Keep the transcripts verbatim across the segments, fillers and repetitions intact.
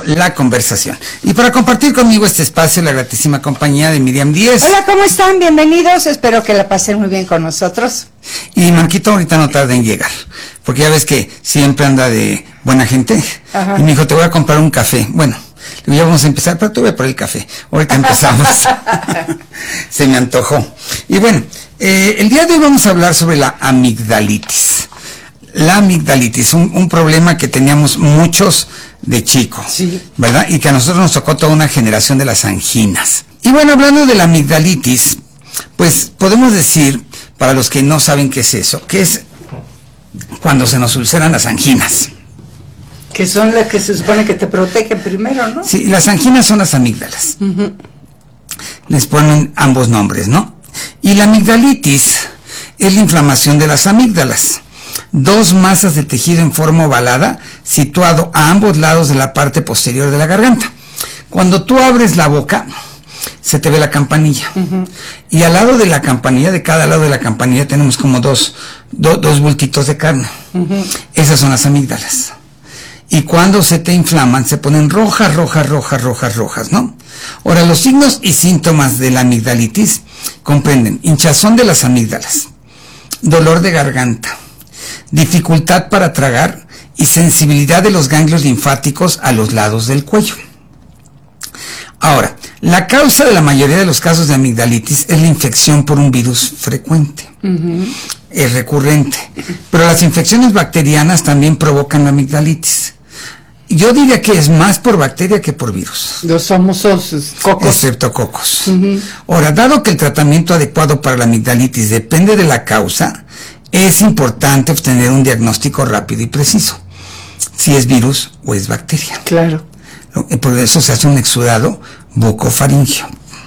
La Conversación. Y para compartir conmigo este espacio, la gratísima compañía de Miriam Díez. Hola, ¿cómo están? Bienvenidos, espero que la pasen muy bien con nosotros. Y Marquito ahorita no tarda en llegar, porque ya ves que siempre anda de buena gente. Ajá. Y me dijo, te voy a comprar un café. Bueno, le digo, ya vamos a empezar, pero tú ve por el café. Ahorita empezamos. Se me antojó. Y bueno, eh, el día de hoy vamos a hablar sobre la amigdalitis. La amigdalitis, un, un problema que teníamos muchos de chicos, sí, ¿verdad? Y que a nosotros nos tocó toda una generación de las anginas. Y bueno, hablando de la amigdalitis, pues podemos decir, para los que no saben qué es eso, que es cuando se nos ulceran las anginas. Que son las que se supone que te protegen primero, ¿no? Sí, las anginas son las amígdalas. Uh-huh. Les ponen ambos nombres, ¿no? Y la amigdalitis es la inflamación de las amígdalas. Dos masas de tejido en forma ovalada situado a ambos lados de la parte posterior de la garganta. Cuando tú abres la boca, se te ve la campanilla. Uh-huh. Y al lado de la campanilla, de cada lado de la campanilla, tenemos como dos, do, dos bultitos de carne. Uh-huh. Esas son las amígdalas. Y cuando se te inflaman, se ponen rojas, rojas, rojas, rojas, rojas, ¿no? Ahora, los signos y síntomas de la amigdalitis comprenden hinchazón de las amígdalas, dolor de garganta, dificultad para tragar y sensibilidad de los ganglios linfáticos a los lados del cuello. Ahora, la causa de la mayoría de los casos de amigdalitis es la infección por un virus frecuente, uh-huh. es recurrente, pero las infecciones bacterianas también provocan la amigdalitis. Yo diría que es más por bacteria que por virus. Los famosos cocos. Excepto cocos. Uh-huh. Ahora, dado que el tratamiento adecuado para la amigdalitis depende de la causa, es importante obtener un diagnóstico rápido y preciso, si es virus o es bacteria. Claro. Por eso se hace un exudado bucofaringio,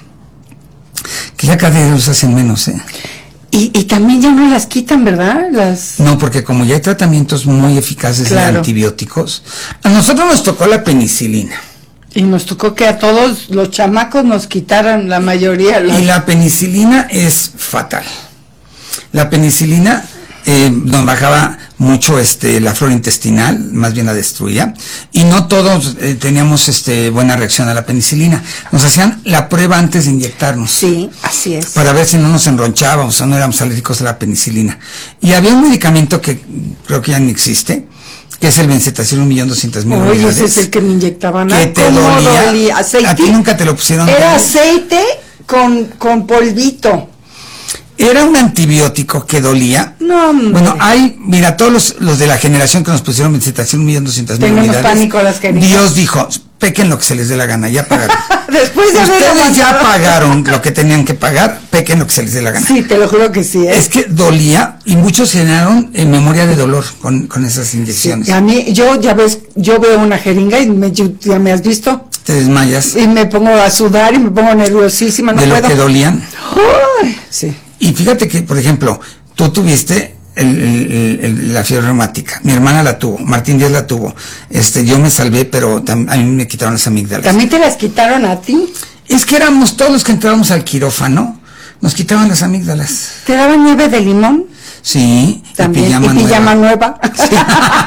que ya cada vez los hacen menos, ¿eh? Y, y también ya no las quitan, ¿verdad? Las... No, porque como ya hay tratamientos muy eficaces, claro, de antibióticos, a nosotros nos tocó la penicilina. Y nos tocó que a todos los chamacos nos quitaran la mayoría. Las... Y la penicilina es fatal. La penicilina eh, nos bajaba mucho este la flora intestinal, más bien la destruía, y no todos eh, teníamos este buena reacción a la penicilina. Nos hacían la prueba antes de inyectarnos. Sí, así es. Para ver si no nos enronchábamos o no éramos alérgicos a la penicilina. Y había un medicamento que creo que ya no existe, que es el benzetacil un millón doscientas mil unidades. Oye, ese es el que me inyectaban. Que te dolía. dolía? ¿Aceite? A ti nunca te lo pusieron. Era aceite con, con polvito. Era un antibiótico que dolía. No, hombre. Bueno, hay, mira, todos los, los de la generación que nos pusieron benzetacil un millón doscientas mil unidades. Tenemos pánico a las queridas. Dios dijo, pequen lo que se les dé la gana, ya pagaron. Después de Ustedes ya pagaron lo que tenían que pagar, pequen lo que se les dé la gana. Sí, te lo juro que sí. ¿eh? Es que dolía y muchos generaron en memoria de dolor con, con esas inyecciones. Sí, a mí, yo ya ves, yo veo una jeringa y me, ya me has visto. Te desmayas. Y me pongo a sudar y me pongo nerviosísima, no de puedo. lo que dolían. Ay, sí. Y fíjate que, por ejemplo, tú tuviste el, el, el, la fiebre reumática, mi hermana la tuvo, Martín Díaz la tuvo, este, yo me salvé, pero tam, a mí me quitaron las amígdalas. ¿También te las quitaron a ti? Es que éramos todos los que entrábamos al quirófano, nos quitaban las amígdalas. ¿Te daban nieve de limón? Sí. También, y pijama, y pijama nueva. nueva. Sí.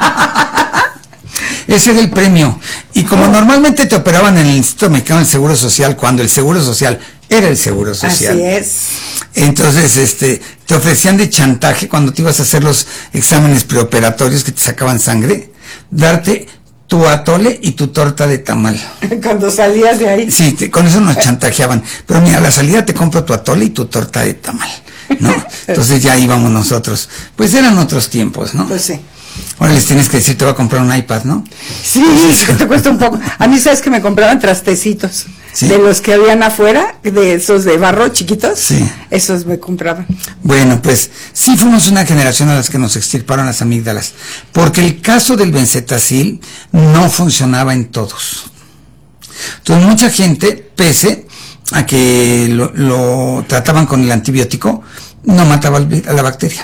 Ese era el premio. Y como oh. normalmente te operaban en el Instituto Mexicano del Seguro Social, cuando el Seguro Social era el Seguro Social. Así es. Entonces, este, te ofrecían de chantaje cuando te ibas a hacer los exámenes preoperatorios que te sacaban sangre, darte tu atole y tu torta de tamal. Cuando salías de ahí. Sí, te, con eso nos chantajeaban. Pero mira, a la salida te compro tu atole y tu torta de tamal, ¿no? Entonces ya íbamos nosotros. Pues eran otros tiempos, ¿no? Pues sí. Ahora les tienes que decir, te voy a comprar un iPad, ¿no? Sí, que te cuesta un poco. A mí, ¿sabes que me compraban trastecitos? ¿Sí? De los que habían afuera, de esos de barro chiquitos. Sí. Esos me compraban. Bueno, pues sí fuimos una generación a las que nos extirparon las amígdalas, porque el caso del benzetacil no funcionaba en todos. Entonces mucha gente, pese a que lo, lo trataban con el antibiótico, no mataba a la bacteria.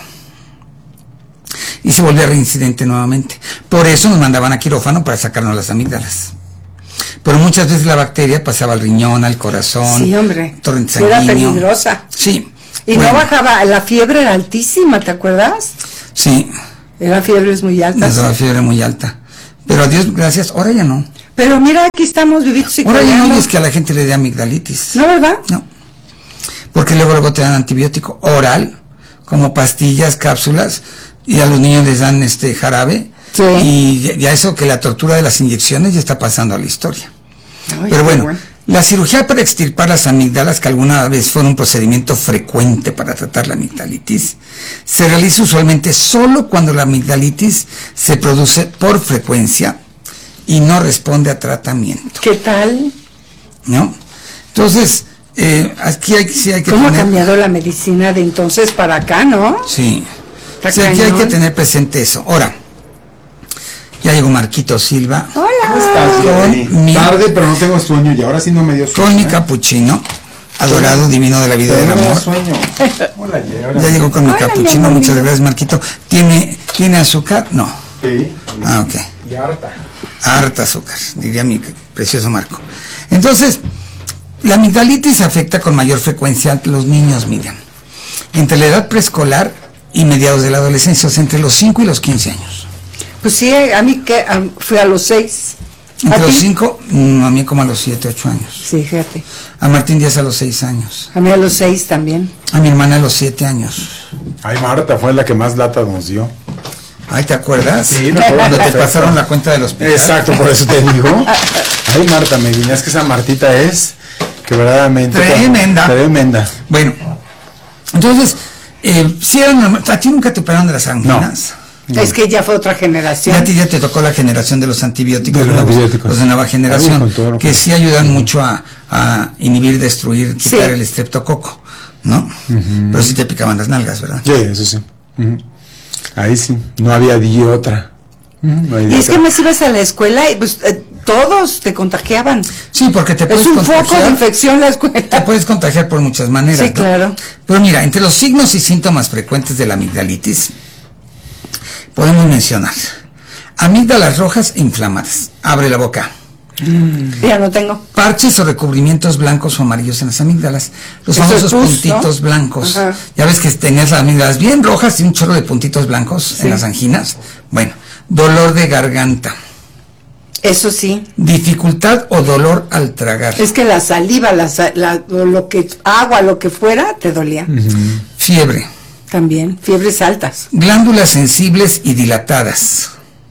Y se volvía reincidente nuevamente. Por eso nos mandaban a quirófano para sacarnos las amígdalas. Pero muchas veces la bacteria pasaba al riñón, al corazón. Sí, hombre. Torrente sanguíneo. Era peligrosa. Sí. Y bueno, no bajaba, la fiebre era altísima, ¿te acuerdas? Sí. Era fiebres muy altas. Era fiebre muy alta. Pero a Dios gracias, ahora ya no. Pero mira, aquí estamos vivitos y Ahora ya no coleando. oyes que a la gente le dé amigdalitis. ¿No, verdad? No. Porque luego luego te dan antibiótico oral, como pastillas, cápsulas, y a los niños les dan este jarabe. Sí. Y ya, ya eso que la tortura de las inyecciones ya está pasando a la historia. Ay, Pero qué bueno, bueno. la cirugía para extirpar las amígdalas, que alguna vez fue un procedimiento frecuente para tratar la amigdalitis, se realiza usualmente solo cuando la amigdalitis se produce por frecuencia y no responde a tratamiento, ¿Qué tal? ¿no? Entonces, eh, aquí hay, sí hay que ¿Cómo ha tener... cambiado la medicina de entonces para acá, no? Sí, Está sí, aquí hay cañón. que tener presente eso. Ahora, ya llegó Marquito Silva. Hola. ¿Cómo estás, Jerry? Con mi- Tarde, pero no tengo sueño, y ahora sí no me dio sueño. Con mi ¿eh? capuchino, adorado, divino de la vida y Pero del no me da amor. sueño. Hola, Jerry. Ya llegó con mi Hola, mi capuchino, amor muchas mío. gracias, Marquito. ¿Tiene, ¿tiene azúcar? No. Sí. Ah, ok. Y harta. Harta azúcar, diría mi precioso Marco. Entonces, la amigdalitis afecta con mayor frecuencia a los niños, Miriam, entre la edad preescolar y mediados de la adolescencia, o sea, entre los cinco y los quince años. Pues sí, a mí que a- fui a los seis. ¿A Entre los ti? cinco, mm, a mí como a los siete, ocho años. Sí, fíjate. A Martín Díaz a los seis años. A mí a los seis también. A mi hermana a los siete años. Ay, Marta fue la que más lata nos dio. Ay, ¿te acuerdas? Sí, me acuerdo Cuando te perfecto. pasaron la cuenta del hospital. Exacto, por eso te digo. Ay, Marta, me es que esa Martita es que verdaderamente... Tremenda. Tremenda. Bueno, entonces, eh, si eran normal- ¿a ti nunca te operaron de las anginas? Es que ya fue otra generación. Ya a ti ya te tocó la generación de los antibióticos, De los nuevos, antibióticos. los de nueva Ay, generación, con todo lo que que- sí ayudan mucho a, a inhibir, destruir, quitar Sí. el estreptococo, ¿no? Pero sí te picaban las nalgas, ¿verdad? Sí, eso sí. Ujú. Ahí sí, no había de otra. Ujú, no hay de Y es que otra. me ibas a la escuela y pues eh, todos te contagiaban. Sí, porque te puedes Es un foco de contagiar, infección la te escuela. puedes contagiar por muchas maneras. Sí, ¿no? claro. Pero mira, entre los signos y síntomas frecuentes de la amigdalitis, podemos mencionar amígdalas rojas e inflamadas. Abre la boca. Ya no tengo. Parches o recubrimientos blancos o amarillos en las amígdalas. Los Eso famosos es pus, puntitos ¿no? blancos. Ajá. Ya ves que tenías las amígdalas bien rojas y un chorro de puntitos blancos Sí. en las anginas. Bueno, dolor de garganta. Eso sí. Dificultad o dolor al tragar. Es que la saliva, la, sa- la- o lo que agua, lo que fuera, te dolía. Fiebre. También. Fiebres altas. Glándulas sensibles y dilatadas.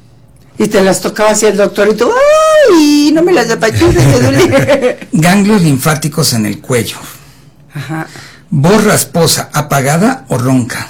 Y te las tocaba así el doctor y tú, ¡ay! No me las apachurres, te duele. Ganglios linfáticos en el cuello. Ajá. Voz rasposa, apagada o ronca.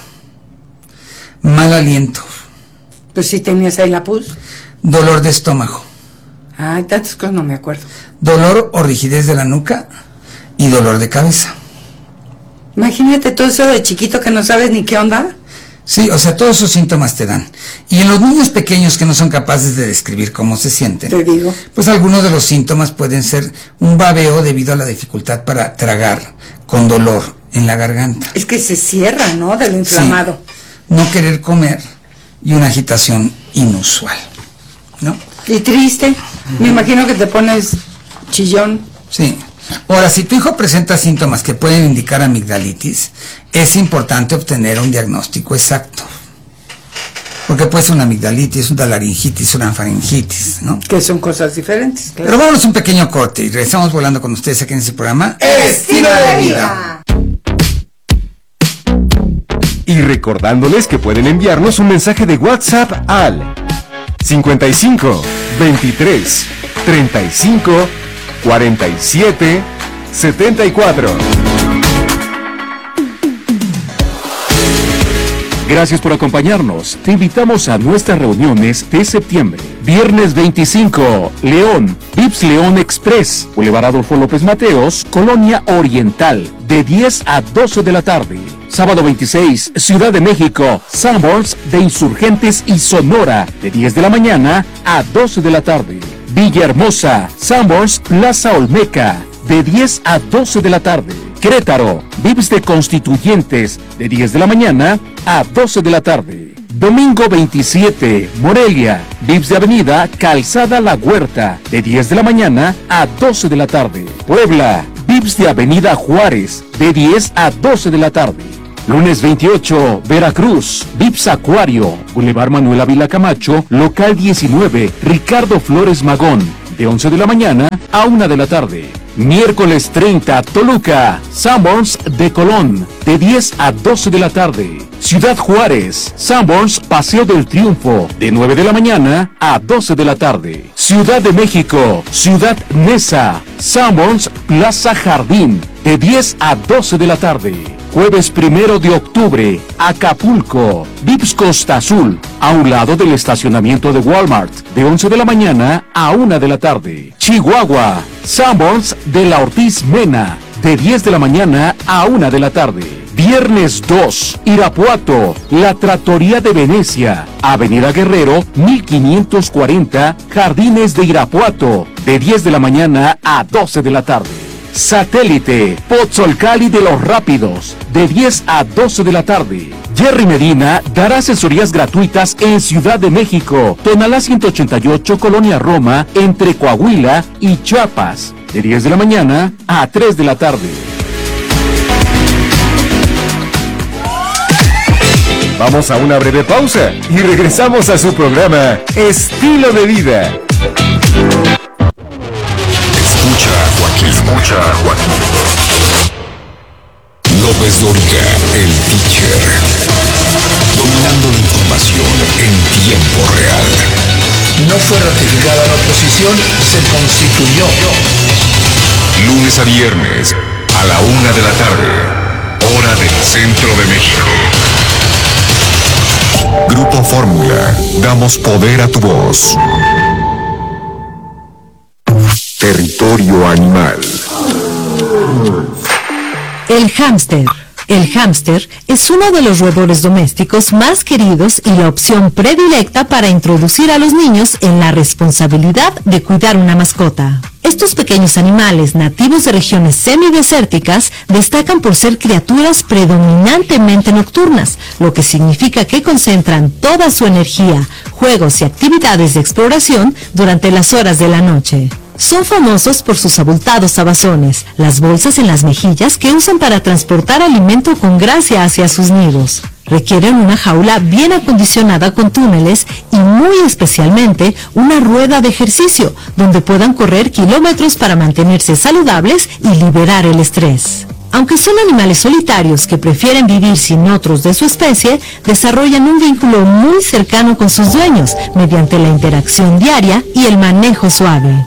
Mal aliento. Pues sí tenías ahí la pus. Dolor de estómago. Ay, tantas cosas no me acuerdo. Dolor o rigidez de la nuca y dolor de cabeza. Imagínate todo eso de chiquito que no sabes ni qué onda. Sí, o sea, todos esos síntomas te dan. Y en los niños pequeños que no son capaces de describir cómo se sienten, Te digo. pues algunos de los síntomas pueden ser un babeo debido a la dificultad para tragar con dolor en la garganta. Es que se cierra, ¿no? De lo inflamado. Sí, no querer comer y una agitación inusual, ¿no? Y triste. Me imagino que te pones chillón. Sí. Ahora, si tu hijo presenta síntomas que pueden indicar amigdalitis, es importante obtener un diagnóstico exacto. Porque puede ser una amigdalitis, una laringitis, una faringitis, ¿no? Que son cosas diferentes. claro. Pero vámonos a un pequeño corte y regresamos volando con ustedes aquí en este programa. Estilo de vida. Y recordándoles que pueden enviarnos un mensaje de WhatsApp al cincuenta y cinco, veintitrés, treinta y cinco, cuarenta y siete, setenta y cuatro. Gracias por acompañarnos. Te invitamos a nuestras reuniones de septiembre. Viernes veinticinco, León, Vips León Express, Boulevard Adolfo López Mateos, Colonia Oriental, de diez a doce de la tarde. Sábado veintiséis, Ciudad de México, Sanborns de Insurgentes y Sonora, de diez de la mañana a doce de la tarde. Villahermosa, Sanborns, Plaza Olmeca, de diez a doce de la tarde. Querétaro, Vips de Constituyentes, de diez de la mañana a doce de la tarde. Domingo veintisiete, Morelia, Vips de Avenida Calzada La Huerta, de diez de la mañana a doce de la tarde. Puebla, Vips de Avenida Juárez, de diez a doce de la tarde. Lunes veintiocho, Veracruz, Vips Acuario, Boulevard Manuel Ávila Camacho, local diecinueve, Ricardo Flores Magón, de once de la mañana a una de la tarde. Miércoles treinta, Toluca, Sanborns de Colón, de diez a doce de la tarde. Ciudad Juárez, Sanborns Paseo del Triunfo, de nueve de la mañana a doce de la tarde. Ciudad de México, Ciudad Neza, Sanborns Plaza Jardín, de diez a doce de la tarde. Jueves primero de octubre, Acapulco, Vips Costa Azul, a un lado del estacionamiento de Walmart, de once de la mañana a una de la tarde. Chihuahua, Sanborns de la Ortiz Mena, de diez de la mañana a una de la tarde. Viernes dos, Irapuato, La Trattoria de Venecia, Avenida Guerrero, mil quinientos cuarenta, Jardines de Irapuato, de diez de la mañana a doce de la tarde. Satélite, Pozzolcali de los Rápidos, de diez a doce de la tarde. Jerry Medina dará asesorías gratuitas en Ciudad de México, Tonalá ciento ochenta y ocho, Colonia Roma, entre Coahuila y Chiapas, de diez de la mañana a tres de la tarde. Vamos a una breve pausa y regresamos a su programa Estilo de Vida. Escucha a Joaquín. Escucha a Joaquín. López Dóriga, el teacher. Dominando la información en tiempo real. No fue ratificada la oposición, se constituyó. Lunes a viernes, a la una de la tarde, hora del centro de México. Grupo Fórmula, damos poder a tu voz. Territorio animal. El hámster. El hámster es uno de los roedores domésticos más queridos y la opción predilecta para introducir a los niños en la responsabilidad de cuidar una mascota. Estos pequeños animales nativos de regiones semidesérticas destacan por ser criaturas predominantemente nocturnas, lo que significa que concentran toda su energía, juegos y actividades de exploración durante las horas de la noche. Son famosos por sus abultados abazones, las bolsas en las mejillas que usan para transportar alimento con gracia hacia sus nidos. Requieren una jaula bien acondicionada con túneles y muy especialmente una rueda de ejercicio donde puedan correr kilómetros para mantenerse saludables y liberar el estrés. Aunque son animales solitarios que prefieren vivir sin otros de su especie, desarrollan un vínculo muy cercano con sus dueños mediante la interacción diaria y el manejo suave.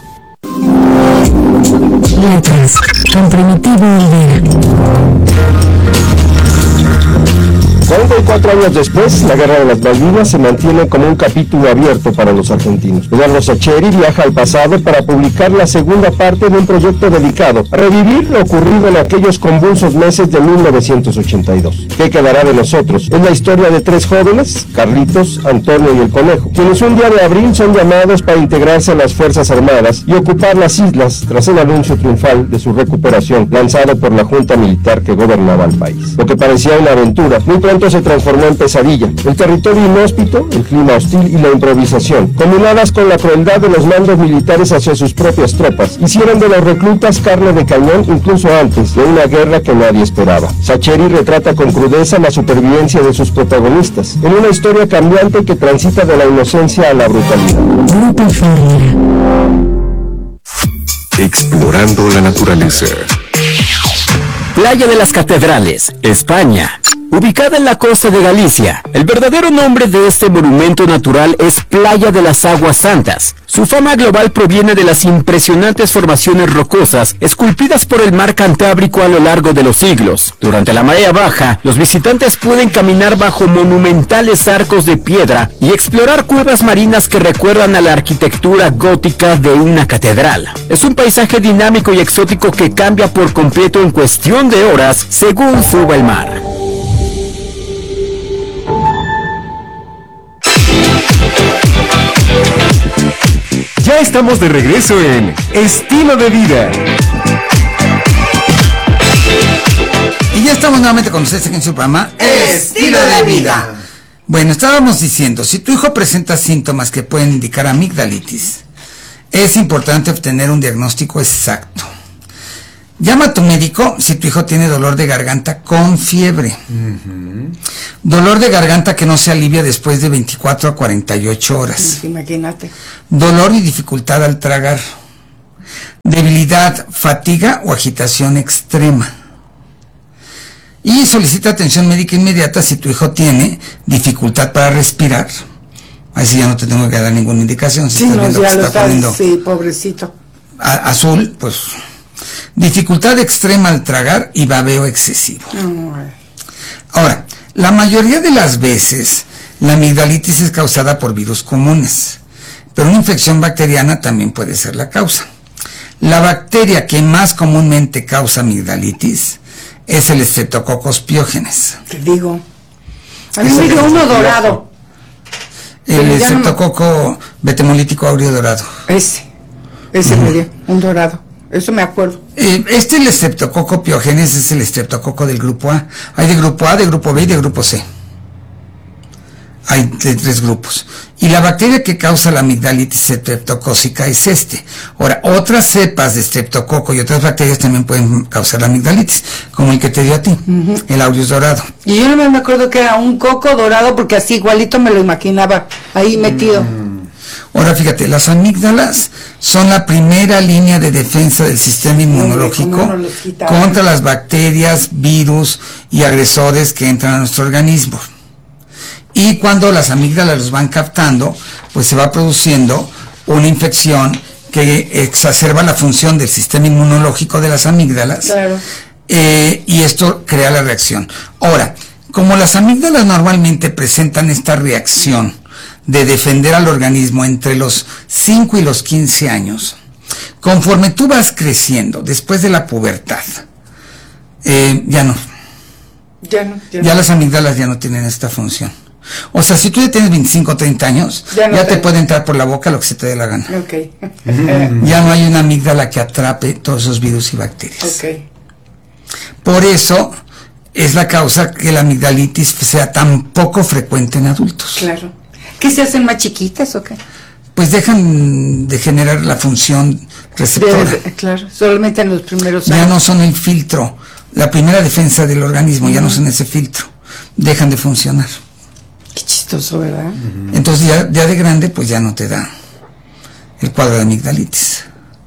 Letras, con Primitivo Olvera. cuarenta y cuatro años después, la Guerra de las Malvinas se mantiene como un capítulo abierto para los argentinos. Eduardo Sacheri viaja al pasado para publicar la segunda parte de un proyecto dedicado a revivir lo ocurrido en aquellos convulsos meses de mil novecientos ochenta y dos. ¿Qué quedará de nosotros? Es la historia de tres jóvenes, Carlitos, Antonio y el Conejo, quienes un día de abril son llamados para integrarse a las Fuerzas Armadas y ocupar las islas tras el anuncio triunfal de su recuperación lanzado por la Junta Militar que gobernaba el país. Lo que parecía una aventura, muy pronto se transformó en pesadilla. El territorio inhóspito, el clima hostil y la improvisación, combinadas con la crueldad de los mandos militares hacia sus propias tropas, hicieron de los reclutas carne de cañón incluso antes de una guerra que nadie esperaba. Sacheri retrata con crudeza la supervivencia de sus protagonistas, en una historia cambiante que transita de la inocencia a la brutalidad. Grupo Fórmula. Explorando la naturaleza. Playa de las Catedrales, España. Ubicada en la costa de Galicia, el verdadero nombre de este monumento natural es Playa de las Aguas Santas. Su fama global proviene de las impresionantes formaciones rocosas esculpidas por el mar Cantábrico a lo largo de los siglos. Durante la marea baja, los visitantes pueden caminar bajo monumentales arcos de piedra y explorar cuevas marinas que recuerdan a la arquitectura gótica de una catedral. Es un paisaje dinámico y exótico que cambia por completo en cuestión de horas según suba el mar. Ya estamos de regreso en Estilo de Vida. Y ya estamos nuevamente con ustedes en su programa Estilo de Vida. Bueno, estábamos diciendo, si tu hijo presenta síntomas que pueden indicar amigdalitis, es importante obtener un diagnóstico exacto. Llama a tu médico si tu hijo tiene dolor de garganta con fiebre. Uh-huh. Dolor de garganta que no se alivia después de veinticuatro a cuarenta y ocho horas. Imagínate. Dolor y dificultad al tragar. Debilidad, fatiga o agitación extrema. Y solicita atención médica inmediata si tu hijo tiene dificultad para respirar. Ahí sí ya no te tengo que dar ninguna indicación. Si Sí, estás no, viendo que ya se lo está está, poniendo sí, pobrecito. a- azul, pues dificultad extrema al tragar y babeo excesivo. Ay. Ahora, la mayoría de las veces la amigdalitis es causada por virus comunes, pero una infección bacteriana también puede ser la causa. La bacteria que más comúnmente causa amigdalitis es el Streptococcus pyogenes. Te digo. A mí Ese me es dio el uno dorado. El Pero ya no me- Streptococo betemolítico áureo dorado. Ese. Ese me dio. Un dorado. Eso me acuerdo. Eh, este, el Streptococo pyogenes, es el Streptococo del grupo A. Hay de grupo A, de grupo B y de grupo C. Hay de tres grupos. Y la bacteria que causa la amigdalitis streptocócica es este. Ahora, otras cepas de streptococo y otras bacterias también pueden causar la amigdalitis, como el que te dio a ti, el aureus dorado. Y yo no me acuerdo que era un coco dorado porque así igualito me lo imaginaba ahí metido. Ahora fíjate, las amígdalas son la primera línea de defensa del sistema inmunológico cómo nos los quitaban. contra las bacterias, virus y agresores que entran a nuestro organismo. Y cuando las amígdalas los van captando, pues se va produciendo una infección que exacerba la función del sistema inmunológico de las amígdalas. Claro. Eh, y esto crea la reacción. Ahora, como las amígdalas normalmente presentan esta reacción de defender al organismo entre los cinco y los quince años, conforme tú vas creciendo, después de la pubertad, eh, ya no, Ya no. Ya, ya no. las amígdalas ya no tienen esta función. O sea, si tú ya tienes veinticinco o treinta años, Ya ya, no te te- puede entrar por la boca lo que se te dé la gana. Ok. Ya no hay una amígdala que atrape todos esos virus y bacterias. Ok. Por eso es la causa que la amigdalitis sea tan poco frecuente en adultos. Claro. ¿Qué se hacen más chiquitas o qué? Pues dejan de generar la función receptora. De- de- claro. Solamente en los primeros Ya años. no son el filtro, la primera defensa del organismo, ya no son ese filtro. Dejan de funcionar. Qué chistoso, ¿verdad? Entonces ya, ya de grande pues ya no te da el cuadro de amigdalitis.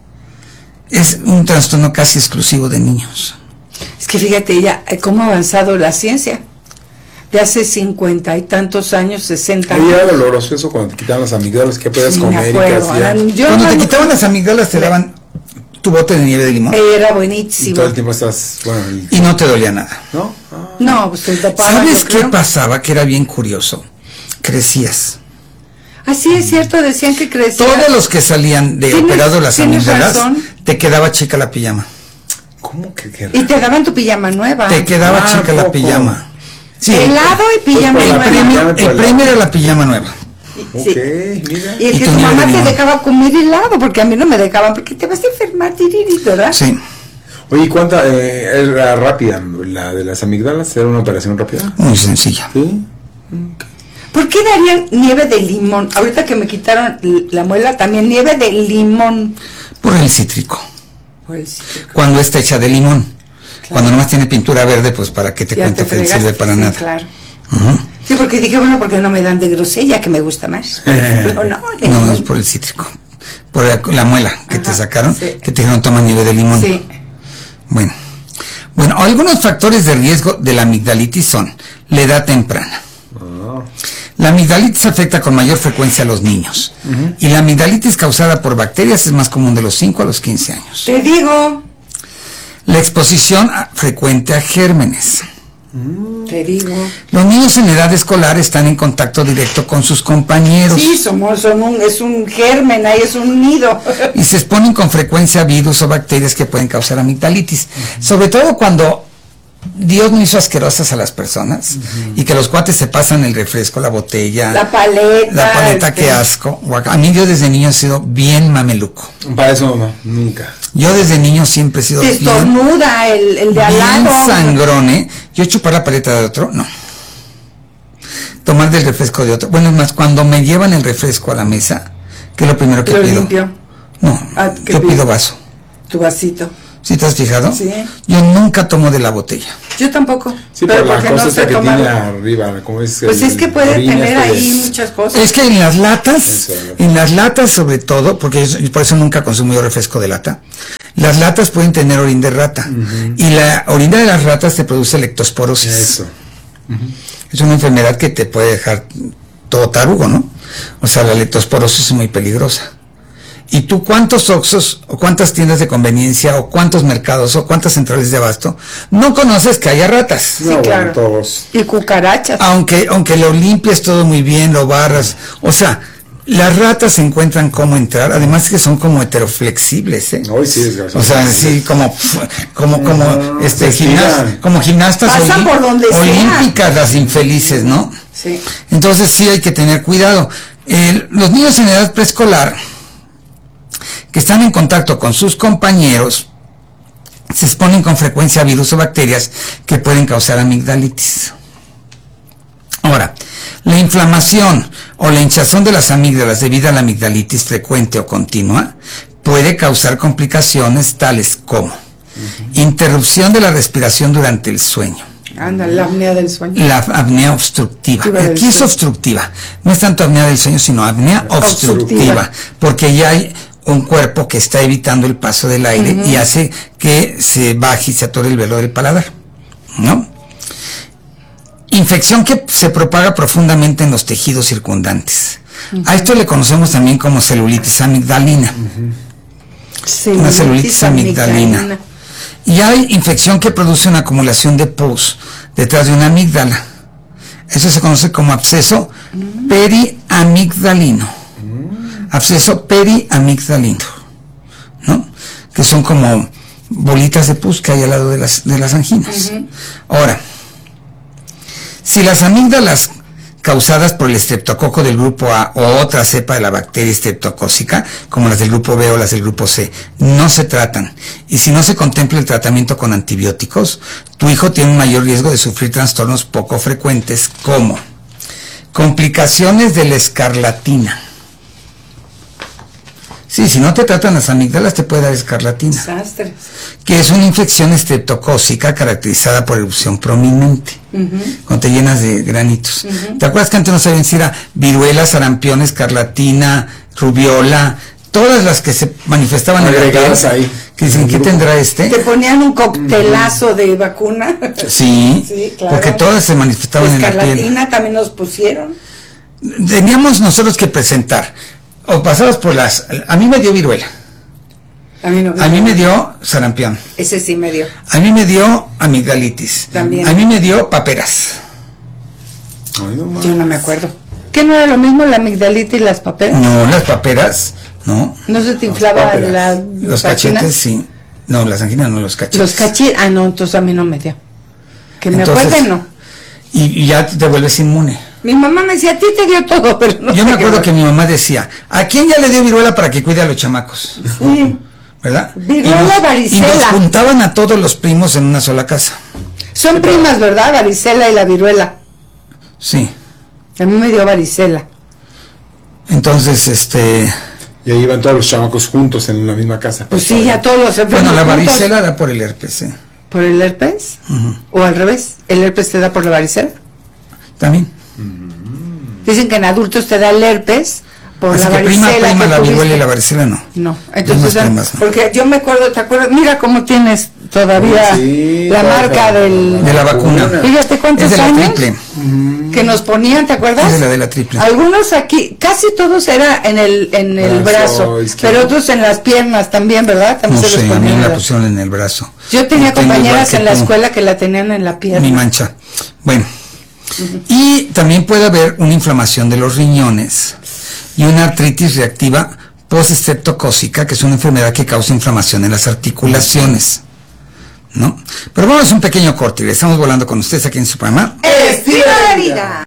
Es un trastorno casi exclusivo de niños. Es que fíjate ya eh, cómo ha avanzado la ciencia. De hace cincuenta y tantos años, sesenta Ahí era años. doloroso eso cuando te quitaban las amígdalas, que podías Sí, me comer y qué acuerdo. hacían. Yo Cuando te no- quitaban las amígdalas te daban tu bote de nieve de limón Era Y buenísimo. todo el tiempo estás, bueno, y- y no te dolía nada. ¿no? Ah, No, pues te tapaban, ¿Sabes yo qué creo. pasaba? Que era bien curioso. Crecías. Así es cierto, decían que crecía. Todos los que salían de Tienes- operado las tienes amígdalas, razón. te quedaba chica la pijama. ¿cómo que qué Y te daban tu pijama nueva. Te quedaba Ah, chica la poco. pijama. Sí, Helado y pijama Pues por el la nueva. premio, pijama y por el la- premio era la pijama nueva. Sí. Ok, mira. Y el Y que tu tu nieve mamá de te limón. dejaba comer helado, porque a mí no me dejaban, porque te vas a enfermar, tiriri, ¿verdad? Sí, Oye, ¿y ¿cuánta eh, era rápida? ¿La de las amígdalas era una operación rápida? muy sencilla. Sí. ¿Por qué darían nieve de limón? Ahorita que me quitaron l- la muela, también nieve de limón. Por el cítrico. Pues, Cuando está hecha de limón. Cuando nomás tiene pintura verde, pues para que te ya cuento te que no fregaste, sirve para sí, nada. Claro. Ujú. Sí, porque dije, bueno, porque no me dan de grosella, que me gusta más. Pero no, de No, limón. es por el cítrico. Por la, la muela que te Ajá, sacaron, sí. que te dijeron toma nieve de limón. Sí. Bueno. Bueno, algunos factores de riesgo de la amigdalitis son la edad temprana. La amigdalitis afecta con mayor frecuencia a los niños. Y la amigdalitis causada por bacterias es más común de los cinco a los quince años. Te digo, La exposición a- frecuente a gérmenes. te digo. Los niños en edad escolar están en contacto directo con sus compañeros Sí, somos, son un, es un germen, ahí es un nido. y se exponen con frecuencia a virus o bacterias que pueden causar amigdalitis. Sobre todo cuando Dios no hizo asquerosas a las personas y que los cuates se pasan el refresco, la botella, La paleta. la paleta, este, qué asco. Guaca- A mí yo desde niño he sido bien mameluco. Para eso no, nunca. Yo desde niño siempre he sido Te bien, estornuda el, el de al bien lado. sangrón, ¿eh? Yo chupar la paleta de otro, no. Tomar del refresco de otro. Bueno, es más, cuando me llevan el refresco a la mesa, que es lo primero que Lo pido. limpio. No, Ah, ¿qué yo pides? pido vaso. Tu vasito. ¿Sí te has fijado? Sí. Yo nunca tomo de la botella. Yo tampoco. Sí, pero, pero la cosa no esta que tomar... tiene arriba, ¿cómo es? Pues el, es que puede orina tener este ahí es... muchas cosas. Es que en las latas, Eso, en las latas sobre todo, porque yo, por eso nunca consumo yo refresco de lata, las latas pueden tener orina de rata. Uh-huh. Y la orina de las ratas te produce lectosporosis. Eso. Uh-huh. Es una enfermedad que te puede dejar todo tarugo, ¿no? O sea, la leptosporosis es muy peligrosa. ¿Y tú cuántos Oxxos, o cuántas tiendas de conveniencia, o cuántos mercados, o cuántas centrales de abasto no conoces que haya ratas? Sí, no, claro. Bueno, todos. Y cucarachas. Aunque, aunque lo limpies todo muy bien, lo barras, o sea, las ratas se encuentran cómo entrar, además que son como heteroflexibles, ¿eh? Hoy sí, desgraciadamente. O sea, sí, como, como, como, no, este, gimnas, como gimnastas Pasan por donde olímpicas, sea. Las infelices, ¿no? Sí. Entonces sí hay que tener cuidado. El, los niños en edad preescolar, que están en contacto con sus compañeros, se exponen con frecuencia a virus o bacterias que pueden causar amigdalitis. Ahora, la inflamación o la hinchazón de las amígdalas debido a la amigdalitis frecuente o continua puede causar complicaciones tales como uh-huh. interrupción de la respiración durante el sueño. Anda, la apnea del sueño. La apnea obstructiva. Aquí es obstructiva. No es tanto apnea del sueño, sino apnea obstructiva. obstructiva. Porque ya hay un cuerpo que está evitando el paso del aire uh-huh. y hace que se baje y se atore el velo del paladar, ¿no? Infección que se propaga profundamente en los tejidos circundantes. Uh-huh. A esto le conocemos también como celulitis amigdalina. Uh-huh. Celulitis una celulitis amigdalina. amigdalina. Y hay infección que produce una acumulación de pus detrás de una amígdala. Eso se conoce como absceso uh-huh. periamigdalino. Uh-huh. Absceso periamigdalino, ¿no? Que son como bolitas de pus que hay al lado de las, de las anginas. Uh-huh. Ahora, si las amígdalas causadas por el estreptococo del grupo A o otra cepa de la bacteria estreptocócica, como las del grupo B o las del grupo C, no se tratan, y si no se contempla el tratamiento con antibióticos, tu hijo tiene un mayor riesgo de sufrir trastornos poco frecuentes como complicaciones de la escarlatina. Sí, si no te tratan las amígdalas te puede dar escarlatina. Desastres. Que es una infección estreptocócica caracterizada por erupción prominente, uh-huh. cuando te llenas de granitos. Uh-huh. ¿Te acuerdas que antes no sabían si era viruela, sarampión, escarlatina, rubiola? Todas las que se manifestaban en la piel. Ahí. Que dicen, ¿qué tendrá este? Te ponían un coctelazo uh-huh. de vacuna. Sí, sí, claro. Porque todas se manifestaban en la piel. Escarlatina también nos pusieron. Teníamos nosotros que presentar, o pasabas por las... A mí me dio viruela. A mí, no, a mí me dio sarampión. Ese sí me dio. A mí me dio amigdalitis. También. A mí me dio paperas. Ay, no Yo no me acuerdo. ¿Qué no era lo mismo la amigdalitis y las paperas? No, las paperas, no. ¿No se te inflaba la, los cachetes? Sí. No, las anginas no, los cachetes. Los cachetes, ah no, entonces a mí no me dio. Que me entonces, acuerden, no. Y, y ya te vuelves inmune. Mi mamá me decía, a ti te dio todo, pero no. Yo me acuerdo que mi mamá decía, ¿a quién ya le dio viruela para que cuide a los chamacos? Sí. ¿Verdad? Viruela, y nos, varicela. Y nos juntaban a todos los primos en una sola casa. Son sí, primas, pero... ¿verdad? Varicela y la viruela. Sí. A mí me dio varicela. Entonces, este... Y ahí iban todos los chamacos juntos en la misma casa. Pues sí, ya todos los enfermos. Bueno, la varicela juntos. Da por el herpes, ¿eh? ¿Por el herpes? Uh-huh. ¿O al revés? ¿El herpes te da por la varicela? También. Uh-huh. Dicen que en adultos te da el herpes por así la que varicela. Prima, prima, que la viruela y la varicela no. No, entonces, no primas, no. Porque yo me acuerdo, ¿te acuerdas? Mira cómo tienes todavía sí, la marca del, de la vacuna. Fíjate cuántos es de la años triple. Que nos ponían, ¿te acuerdas? Es de la de la triple. Algunos aquí, casi todos era en el en el brazo, brazo pero otros en las piernas también, ¿verdad? También no se sé, los a mí me la las... pusieron en el brazo. Yo tenía compañeras en la tú. escuela que la tenían en la pierna. Mi mancha. Bueno, uh-huh. Y también puede haber una inflamación de los riñones y una artritis reactiva postestreptocócica, que es una enfermedad que causa inflamación en las articulaciones, ¿no? Pero vamos a un pequeño corte y le estamos volando con ustedes aquí en su programa Estilo de Vida.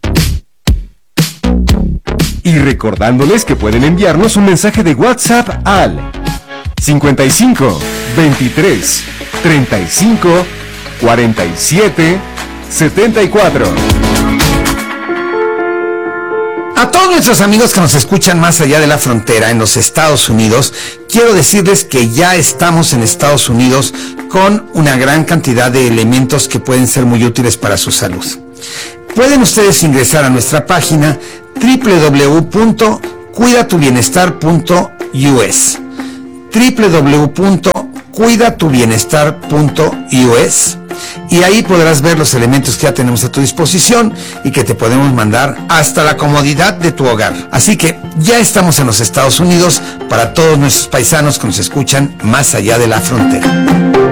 Y recordándoles que pueden enviarnos un mensaje de WhatsApp al cincuenta y cinco, veintitrés, treinta y cinco, cuarenta y siete, setenta y cuatro. A todos nuestros amigos que nos escuchan más allá de la frontera, en los Estados Unidos, quiero decirles que ya estamos en Estados Unidos con una gran cantidad de elementos que pueden ser muy útiles para su salud. Pueden ustedes ingresar a nuestra página doble u doble u doble u punto cuida tu bienestar punto u s, doble u doble u doble u punto cuida tu bienestar punto u s, y ahí podrás ver los elementos que ya tenemos a tu disposición y que te podemos mandar hasta la comodidad de tu hogar. Así que ya estamos en los Estados Unidos para todos nuestros paisanos que nos escuchan más allá de la frontera.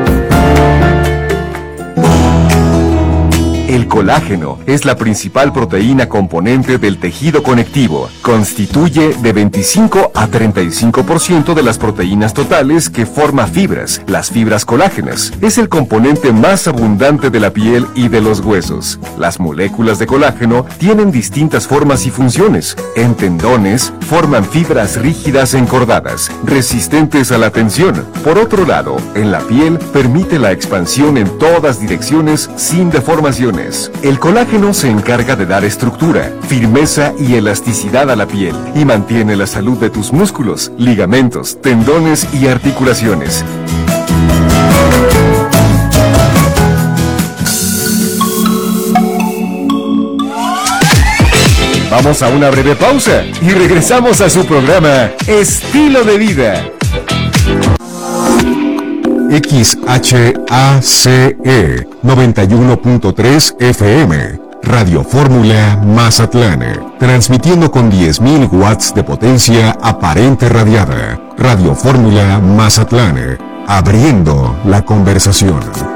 El colágeno es la principal proteína componente del tejido conectivo. Constituye de veinticinco a treinta y cinco por ciento de las proteínas totales que forma fibras, las fibras colágenas. Es el componente más abundante de la piel y de los huesos. Las moléculas de colágeno tienen distintas formas y funciones. En tendones, forman fibras rígidas encordadas, resistentes a la tensión. Por otro lado, en la piel, permite la expansión en todas direcciones sin deformaciones. El colágeno se encarga de dar estructura, firmeza y elasticidad a la piel y mantiene la salud de tus músculos, ligamentos, tendones y articulaciones. Vamos a una breve pausa y regresamos a su programa Estilo de Vida. X H A C E noventa y uno punto tres F M, Radio Fórmula Mazatlán, transmitiendo con diez mil watts de potencia aparente radiada. Radio Fórmula Mazatlán, abriendo la conversación.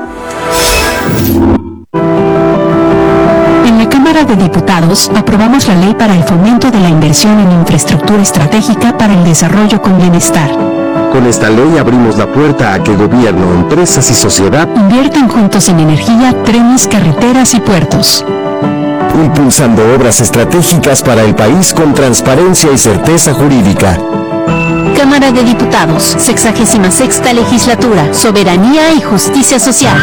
En la Cámara de Diputados aprobamos la ley para el fomento de la inversión en infraestructura estratégica para el desarrollo con bienestar. Con esta ley abrimos la puerta a que gobierno, empresas y sociedad inviertan juntos en energía, trenes, carreteras y puertos. Impulsando obras estratégicas para el país con transparencia y certeza jurídica. Cámara de Diputados, sexagésima sexta legislatura, soberanía y justicia social.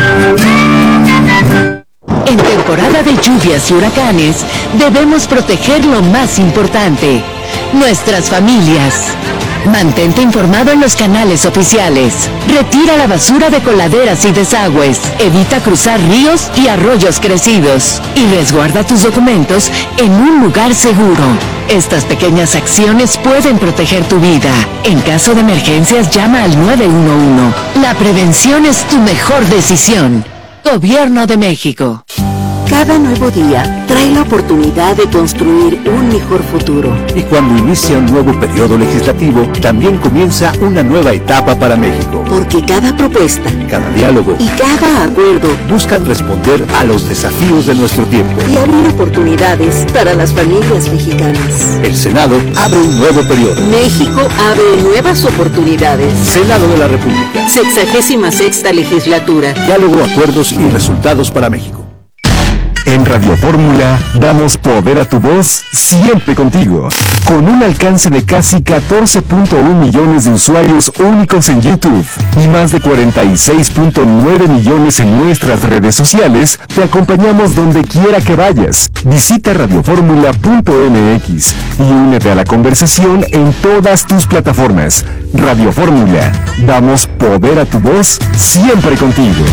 En temporada de lluvias y huracanes, debemos proteger lo más importante, nuestras familias. Mantente informado en los canales oficiales. Retira la basura de coladeras y desagües. Evita cruzar ríos y arroyos crecidos. Y resguarda tus documentos en un lugar seguro. Estas pequeñas acciones pueden proteger tu vida. En caso de emergencias, llama al nueve uno uno. La prevención es tu mejor decisión. Gobierno de México. Cada nuevo día trae la oportunidad de construir un mejor futuro. Y cuando inicia un nuevo periodo legislativo, también comienza una nueva etapa para México. Porque cada propuesta, cada diálogo y cada acuerdo buscan responder a los desafíos de nuestro tiempo y abrir oportunidades para las familias mexicanas. El Senado abre un nuevo periodo. México abre nuevas oportunidades. Senado de la República. Sexagésima sexta legislatura. Diálogo, acuerdos y resultados para México. En Radio Fórmula damos poder a tu voz siempre contigo. Con un alcance de casi catorce punto uno millones de usuarios únicos en YouTube y más de cuarenta y seis punto nueve millones en nuestras redes sociales, te acompañamos donde quiera que vayas. Visita radio fórmula punto m x y únete a la conversación en todas tus plataformas. Radio Fórmula, damos poder a tu voz siempre contigo.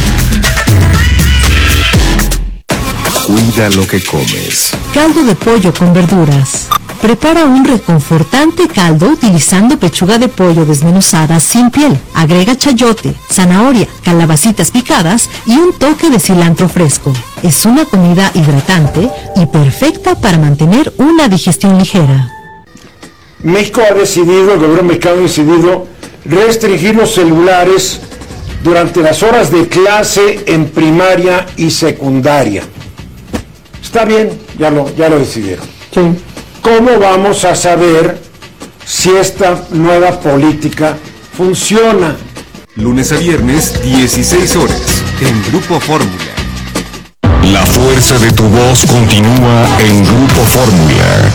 Cuida lo que comes. Caldo de pollo con verduras. Prepara un reconfortante caldo utilizando pechuga de pollo desmenuzada sin piel. Agrega chayote, zanahoria, calabacitas picadas y un toque de cilantro fresco. Es una comida hidratante y perfecta para mantener una digestión ligera. México ha decidido, el gobierno mexicano ha decidido restringir los celulares durante las horas de clase en primaria y secundaria. Está bien, ya lo, ya lo decidieron. Sí. ¿Cómo vamos a saber si esta nueva política funciona? Lunes a viernes, dieciséis horas, en Grupo Fórmula. La fuerza de tu voz continúa en Grupo Fórmula.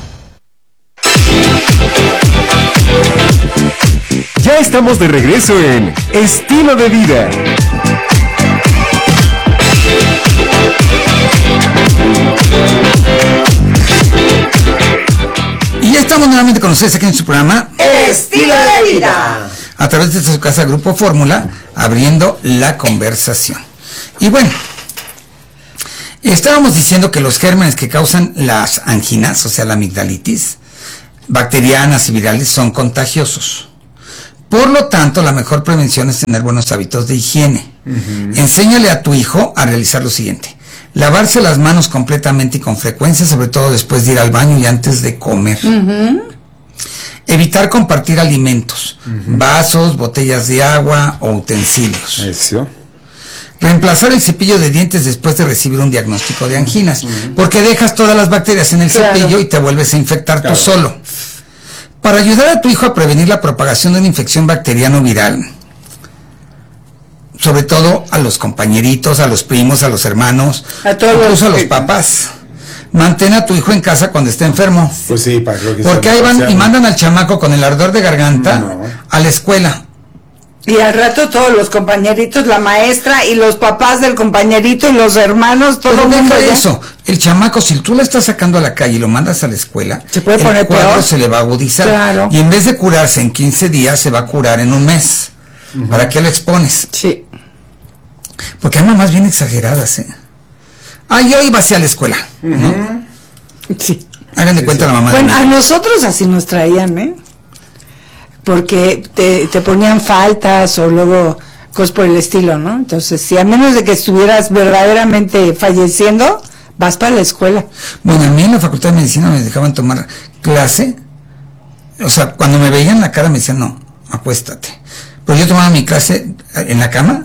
Ya estamos de regreso en Estilo de Vida. Estamos nuevamente con ustedes aquí en su programa Estilo de Vida, a través de su casa Grupo Fórmula, abriendo la conversación. Y bueno, estábamos diciendo que los gérmenes que causan las anginas, o sea la amigdalitis, bacterianas y virales, son contagiosos. Por lo tanto, la mejor prevención es tener buenos hábitos de higiene. Uh-huh. Enséñale a tu hijo a realizar lo siguiente: lavarse las manos completamente y con frecuencia, sobre todo después de ir al baño y antes de comer. Uh-huh. Evitar compartir alimentos, uh-huh. vasos, botellas de agua o utensilios. Eso. Reemplazar el cepillo de dientes después de recibir un diagnóstico de anginas, uh-huh. porque dejas todas las bacterias en el claro. cepillo y te vuelves a infectar claro. tú solo. Para ayudar a tu hijo a prevenir la propagación de una infección bacteriana o viral, sobre todo a los compañeritos, a los primos, a los hermanos, a todos, incluso a los papás, mantén a tu hijo en casa cuando esté enfermo. Pues sí, para que porque ahí van y mandan al chamaco con el ardor de garganta no. a la escuela. Y al rato todos los compañeritos, la maestra y los papás del compañerito y los hermanos, todo el mundo. Eso, el chamaco, si tú lo estás sacando a la calle y lo mandas a la escuela, se puede el poner cuadro peor. Se le va a agudizar. Claro. Y en vez de curarse en quince días, se va a curar en un mes. Uh-huh. ¿Para qué lo expones? Sí. Porque hay mamás bien exageradas, ¿eh? Ah, yo iba hacia la escuela, uh-huh. ¿no? Sí. Hagan de sí, cuenta sí. la mamá. Bueno, a nosotros así nos traían, ¿eh? Porque te, te ponían faltas o luego cosas por el estilo, ¿no? Entonces, si a menos de que estuvieras verdaderamente falleciendo, vas para la escuela. Bueno, a mí en la Facultad de Medicina me dejaban tomar clase, o sea, cuando me veían la cara me decían, no, acuéstate. Pero yo tomaba mi clase en la cama,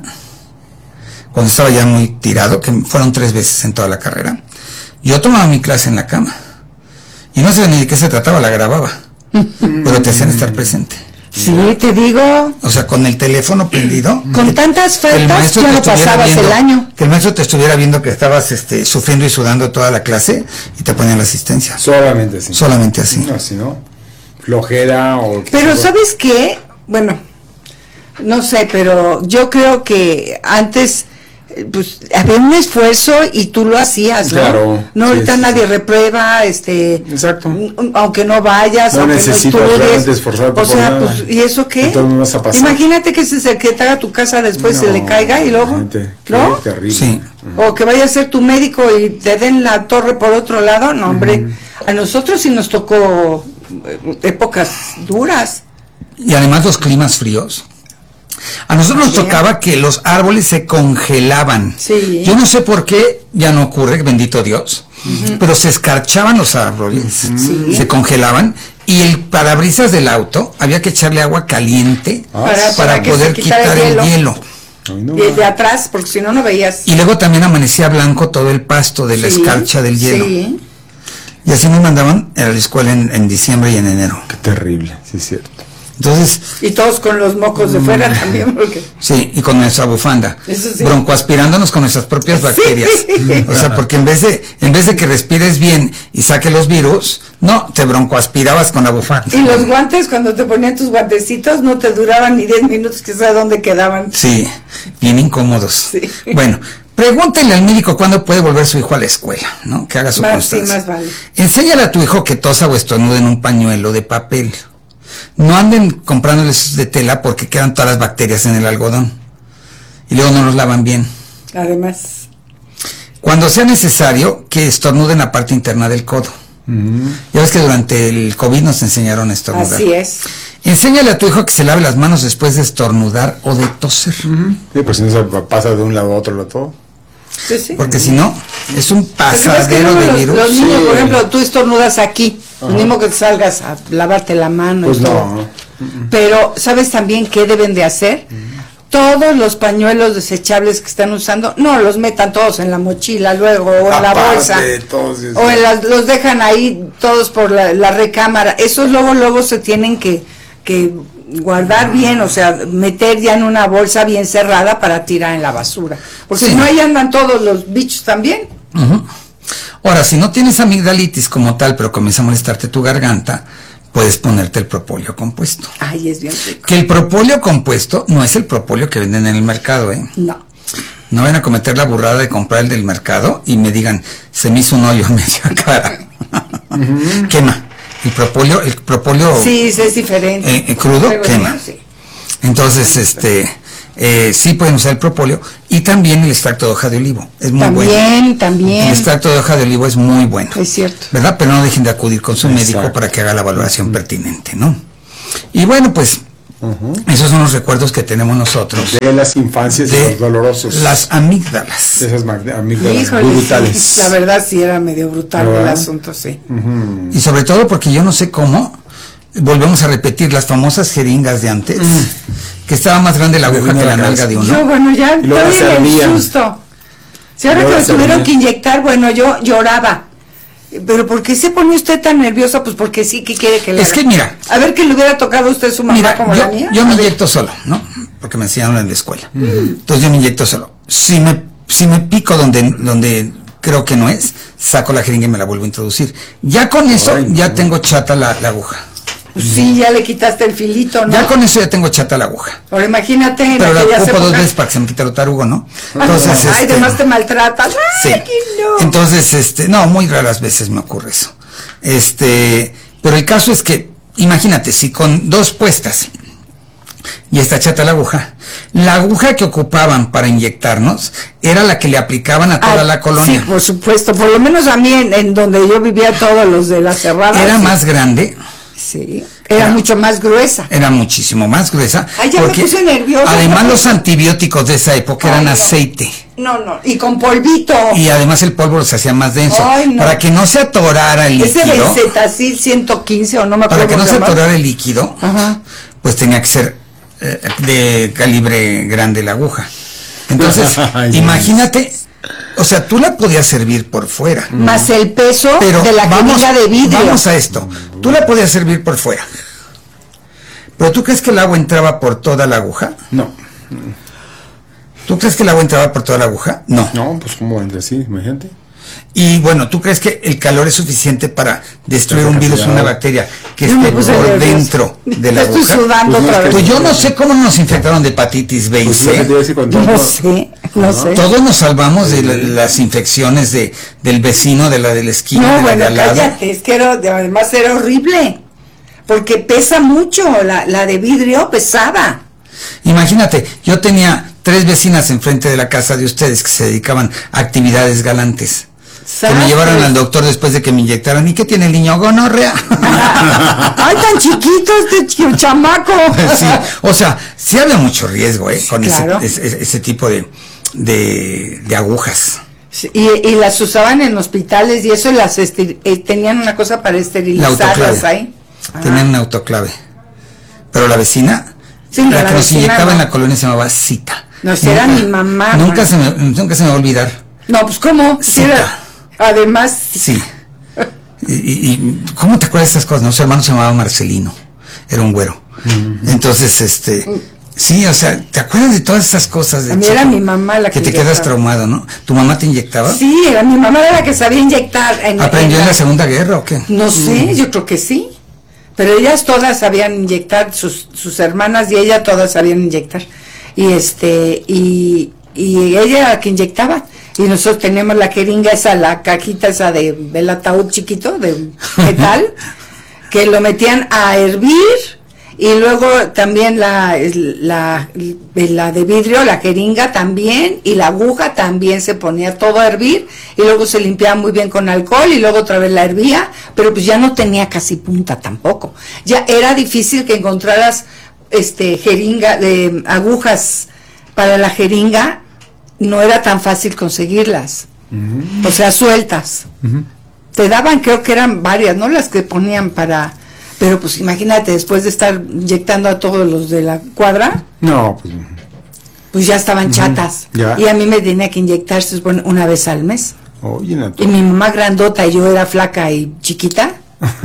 cuando estaba ya muy tirado, que fueron tres veces en toda la carrera. Yo tomaba mi clase en la cama, y no sé ni de qué se trataba, la grababa, pero te hacían estar presente. Sí, te digo. O sea, con el teléfono prendido. Con tantas faltas ya no pasabas viendo, el año. Que el maestro te estuviera viendo que estabas este, sufriendo y sudando toda la clase y te ponían la asistencia. Solamente así. Solamente así. No, si no, flojera o... Pero ¿sabes qué? Bueno, no sé, pero yo creo que antes... pues había un esfuerzo y tú lo hacías, ¿no? Claro, no, sí, ahorita sí, nadie sí. reprueba, este, exacto, aunque no vayas, no aunque necesitas no realmente esforzarte o sea, por nada. pues, ¿y eso qué? Entonces no vas a pasar. Imagínate que ese es el que te haga tu casa después, no, se le caiga y luego, gente, ¿no? Terrible. Sí. O que vaya a ser tu médico y te den la torre por otro lado, no, hombre, uh-huh. a nosotros sí nos tocó épocas duras. Y además los climas fríos. A nosotros nos tocaba que los árboles se congelaban. Sí. Yo no sé por qué ya no ocurre, bendito Dios, uh-huh. pero se escarchaban los árboles, sí. se congelaban y el parabrisas del auto había que echarle agua caliente ah, para, para, para poder quitar el hielo. El hielo. Ay, no, y el de atrás, porque si no, no veías. Y luego también amanecía blanco todo el pasto de la sí, escarcha del hielo. Sí. Y así nos mandaban a la escuela en, en diciembre y en enero. Qué terrible, sí es cierto. Entonces, y todos con los mocos de fuera mm, también, porque... Sí, y con nuestra bufanda. Eso sí. Broncoaspirándonos con nuestras propias bacterias. Sí. O sea, porque en vez de en vez de que respires bien y saque los virus, no, te broncoaspirabas con la bufanda. Y los guantes, cuando te ponían tus guantecitos, no te duraban ni diez minutos, que sabe dónde quedaban. Sí, bien incómodos. Sí. Bueno, pregúntale al médico cuándo puede volver su hijo a la escuela, ¿no? Que haga su más, constancia. Sí, más vale. Enséñale a tu hijo que tosa o estornude en un pañuelo de papel. No anden comprándoles de tela porque quedan todas las bacterias en el algodón y luego no los lavan bien. Además, cuando sea necesario, que estornuden la parte interna del codo. Uh-huh. Ya ves que durante el COVID nos enseñaron a estornudar. Así es. Enséñale a tu hijo que se lave las manos después de estornudar o de toser. Uh-huh. Sí, pues si no se pasa de un lado a otro lo todo. Sí, sí. Porque si no, es un pasadero es que no, de los, virus. Los niños, sí. por ejemplo, tú estornudas aquí, uh-huh. Lo mismo que salgas a lavarte la mano. Pues y todo. no. Uh-uh. Pero, ¿sabes también qué deben de hacer? Uh-huh. Todos los pañuelos desechables que están usando, no los metan todos en la mochila luego, o en la bolsa, o en las, los dejan ahí todos por la, la recámara. Esos luego, luego se tienen que, que guardar bien, o sea, meter ya en una bolsa bien cerrada para tirar en la basura. Porque sí. Si no, ahí andan todos los bichos también. Uh-huh. Ahora, si no tienes amigdalitis como tal, pero comienza a molestarte tu garganta, puedes ponerte el propóleo compuesto. Ay, es bien rico. Que el propóleo compuesto no es el propóleo que venden en el mercado, ¿eh? No. No vayan a cometer la burrada de comprar el del mercado y me digan, se me hizo un hoyo en media cara. Uh-huh. Quema. El propóleo, el propóleo. Sí, es diferente. Eh, eh, crudo, Pero quema. no, sí. Entonces, este, eh, sí pueden usar el propóleo y también el extracto de hoja de olivo. Es muy también, bueno. También, también. El extracto de hoja de olivo es muy bueno. Es cierto. ¿Verdad? Pero no dejen de acudir con su Exacto. médico para que haga la valoración uh-huh. pertinente, ¿no? Y bueno, pues, uh-huh. esos son los recuerdos que tenemos nosotros. De las infancias de los dolorosos. Las amígdalas. De esas amígdalas Híjole, brutales. Sí, la verdad sí era medio brutal ¿verdad? El asunto, sí. Uh-huh. Y sobre todo porque yo no sé cómo, volvemos a repetir las famosas jeringas de antes, mm. que estaba más grande la aguja que la nalga de uno. Yo, bueno, ya también el susto. Si ahora que me tuvieron que inyectar, bueno, yo lloraba. Pero ¿por qué se pone usted tan nerviosa? Pues porque sí, ¿qué quiere que le Es haga? que mira. A ver que le hubiera tocado a usted su mamá mira, como yo, la mía. Yo me inyecto solo, ¿no? Porque me enseñaron en la escuela. Mm. Entonces yo me inyecto solo. Si me, si me pico donde, donde creo que no es, saco la jeringa y me la vuelvo a introducir. Ya con eso, Ay, ya no. tengo chata la, la aguja. Pues sí, ya le quitaste el filito, ¿no? Ya con eso ya tengo chata la aguja. Pero imagínate en Pero la ocupo épocas... dos veces para que se me quite lo tarugo, ¿no? Entonces, ay, este, además te maltratas. Sí. Ay, no. Entonces, este, no, muy raras veces me ocurre eso. Este, pero el caso es que, imagínate, si con dos puestas y está chata la aguja, la aguja que ocupaban para inyectarnos era la que le aplicaban a toda ah, la colonia. Sí, por supuesto, por lo menos a mí en, en donde yo vivía, todos los de la cerrada. Era sí. más grande. Sí, era, era mucho más gruesa. Era muchísimo más gruesa. Ay, ya porque me puse nerviosa. Además los antibióticos de esa época Ay, eran no. aceite. No, no, y con polvito. Y además el polvo los hacía más denso. Ay, no. Para que no se atorara el Ese líquido. Ese Bencetacil ciento quince o no me acuerdo. Para que no se llamar. atorara el líquido, Ajá. pues tenía que ser eh, de calibre grande la aguja. Entonces, Ay, imagínate... O sea, tú la podías servir por fuera. Más el peso pero de la vamos, jeringa de vidrio. Vamos a esto. Tú la podías servir por fuera. ¿Pero tú crees que el agua entraba por toda la aguja? No. ¿Tú crees que el agua entraba por toda la aguja? No. No, pues como entra así, imagínate. Y bueno, ¿tú crees que el calor es suficiente para destruir un virus o una bacteria que esté por nervioso. dentro de la Estoy aguja? sudando pues, otra vez. Pues yo no sé cómo nos infectaron de hepatitis B y pues C. No sé, no sé. Todos nos salvamos de la, las infecciones de del vecino, de la de la esquina, no, de bueno, la de al lado. cállate, es que era, además era horrible. Porque pesa mucho, la, la de vidrio pesaba. Imagínate, yo tenía tres vecinas enfrente de la casa de ustedes que se dedicaban a actividades galantes. Que me llevaron al doctor después de que me inyectaran. ¿Y qué tiene el niño? Gonorrea. Ay, tan chiquito este ch chamaco. Sí, o sea, sí había mucho riesgo, ¿eh? Con claro. ese, ese, ese tipo de, de, de agujas. Sí, y, y las usaban en hospitales y eso, las eh, tenían una cosa para esterilizarlas ahí. Tenían una autoclave. Pero la vecina, sí, la, la que nos inyectaba no. en la colonia se llamaba Cita. No, si era mi mamá. Nunca se, me, nunca se me va a olvidar. No, pues ¿cómo? Cita. Era, además. Sí. Y, y, y ¿cómo te acuerdas de estas cosas? No, su hermano se llamaba Marcelino. Era un güero. Uh-huh. Entonces, este... Sí, o sea, ¿te acuerdas de todas esas cosas? De a mí chico, era mi mamá la que que te quedas traumado, ¿no? ¿Tu mamá te inyectaba? Sí, era mi mamá era la que sabía inyectar. En, ¿Aprendió en la... en la Segunda Guerra o qué? No sé, mm. yo creo que sí. Pero ellas todas sabían inyectar, sus, sus hermanas y ella todas sabían inyectar. Y este, y, y ella era la que inyectaba. Y nosotros teníamos la jeringa esa, la cajita esa de, del ataúd chiquito, de metal, que lo metían a hervir. Y luego también la, la, la de vidrio, la jeringa también, y la aguja también se ponía todo a hervir, y luego se limpiaba muy bien con alcohol, y luego otra vez la hervía, pero pues ya no tenía casi punta tampoco. Ya era difícil que encontraras este jeringa, de agujas para la jeringa, no era tan fácil conseguirlas, uh-huh. o sea, sueltas. Uh-huh. Te daban, creo que eran varias, ¿no? Las que ponían para... Pero pues imagínate, después de estar inyectando a todos los de la cuadra, no, pues, pues ya estaban uh-huh. chatas. Ya. Y a mí me tenía que inyectarse bueno, una vez al mes. Oye, y mi mamá grandota y yo era flaca y chiquita,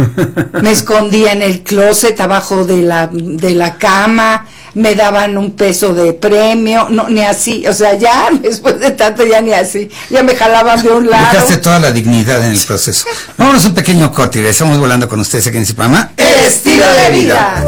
me escondía en el closet abajo de la, de la cama, me daban un peso de premio, no, ni así, o sea, ya después de tanto ya ni así, ya me jalaban de un lado. Dejaste toda la dignidad en el proceso. Vámonos un pequeño corte y estamos volando con ustedes aquí en su programa Estilo de Vida.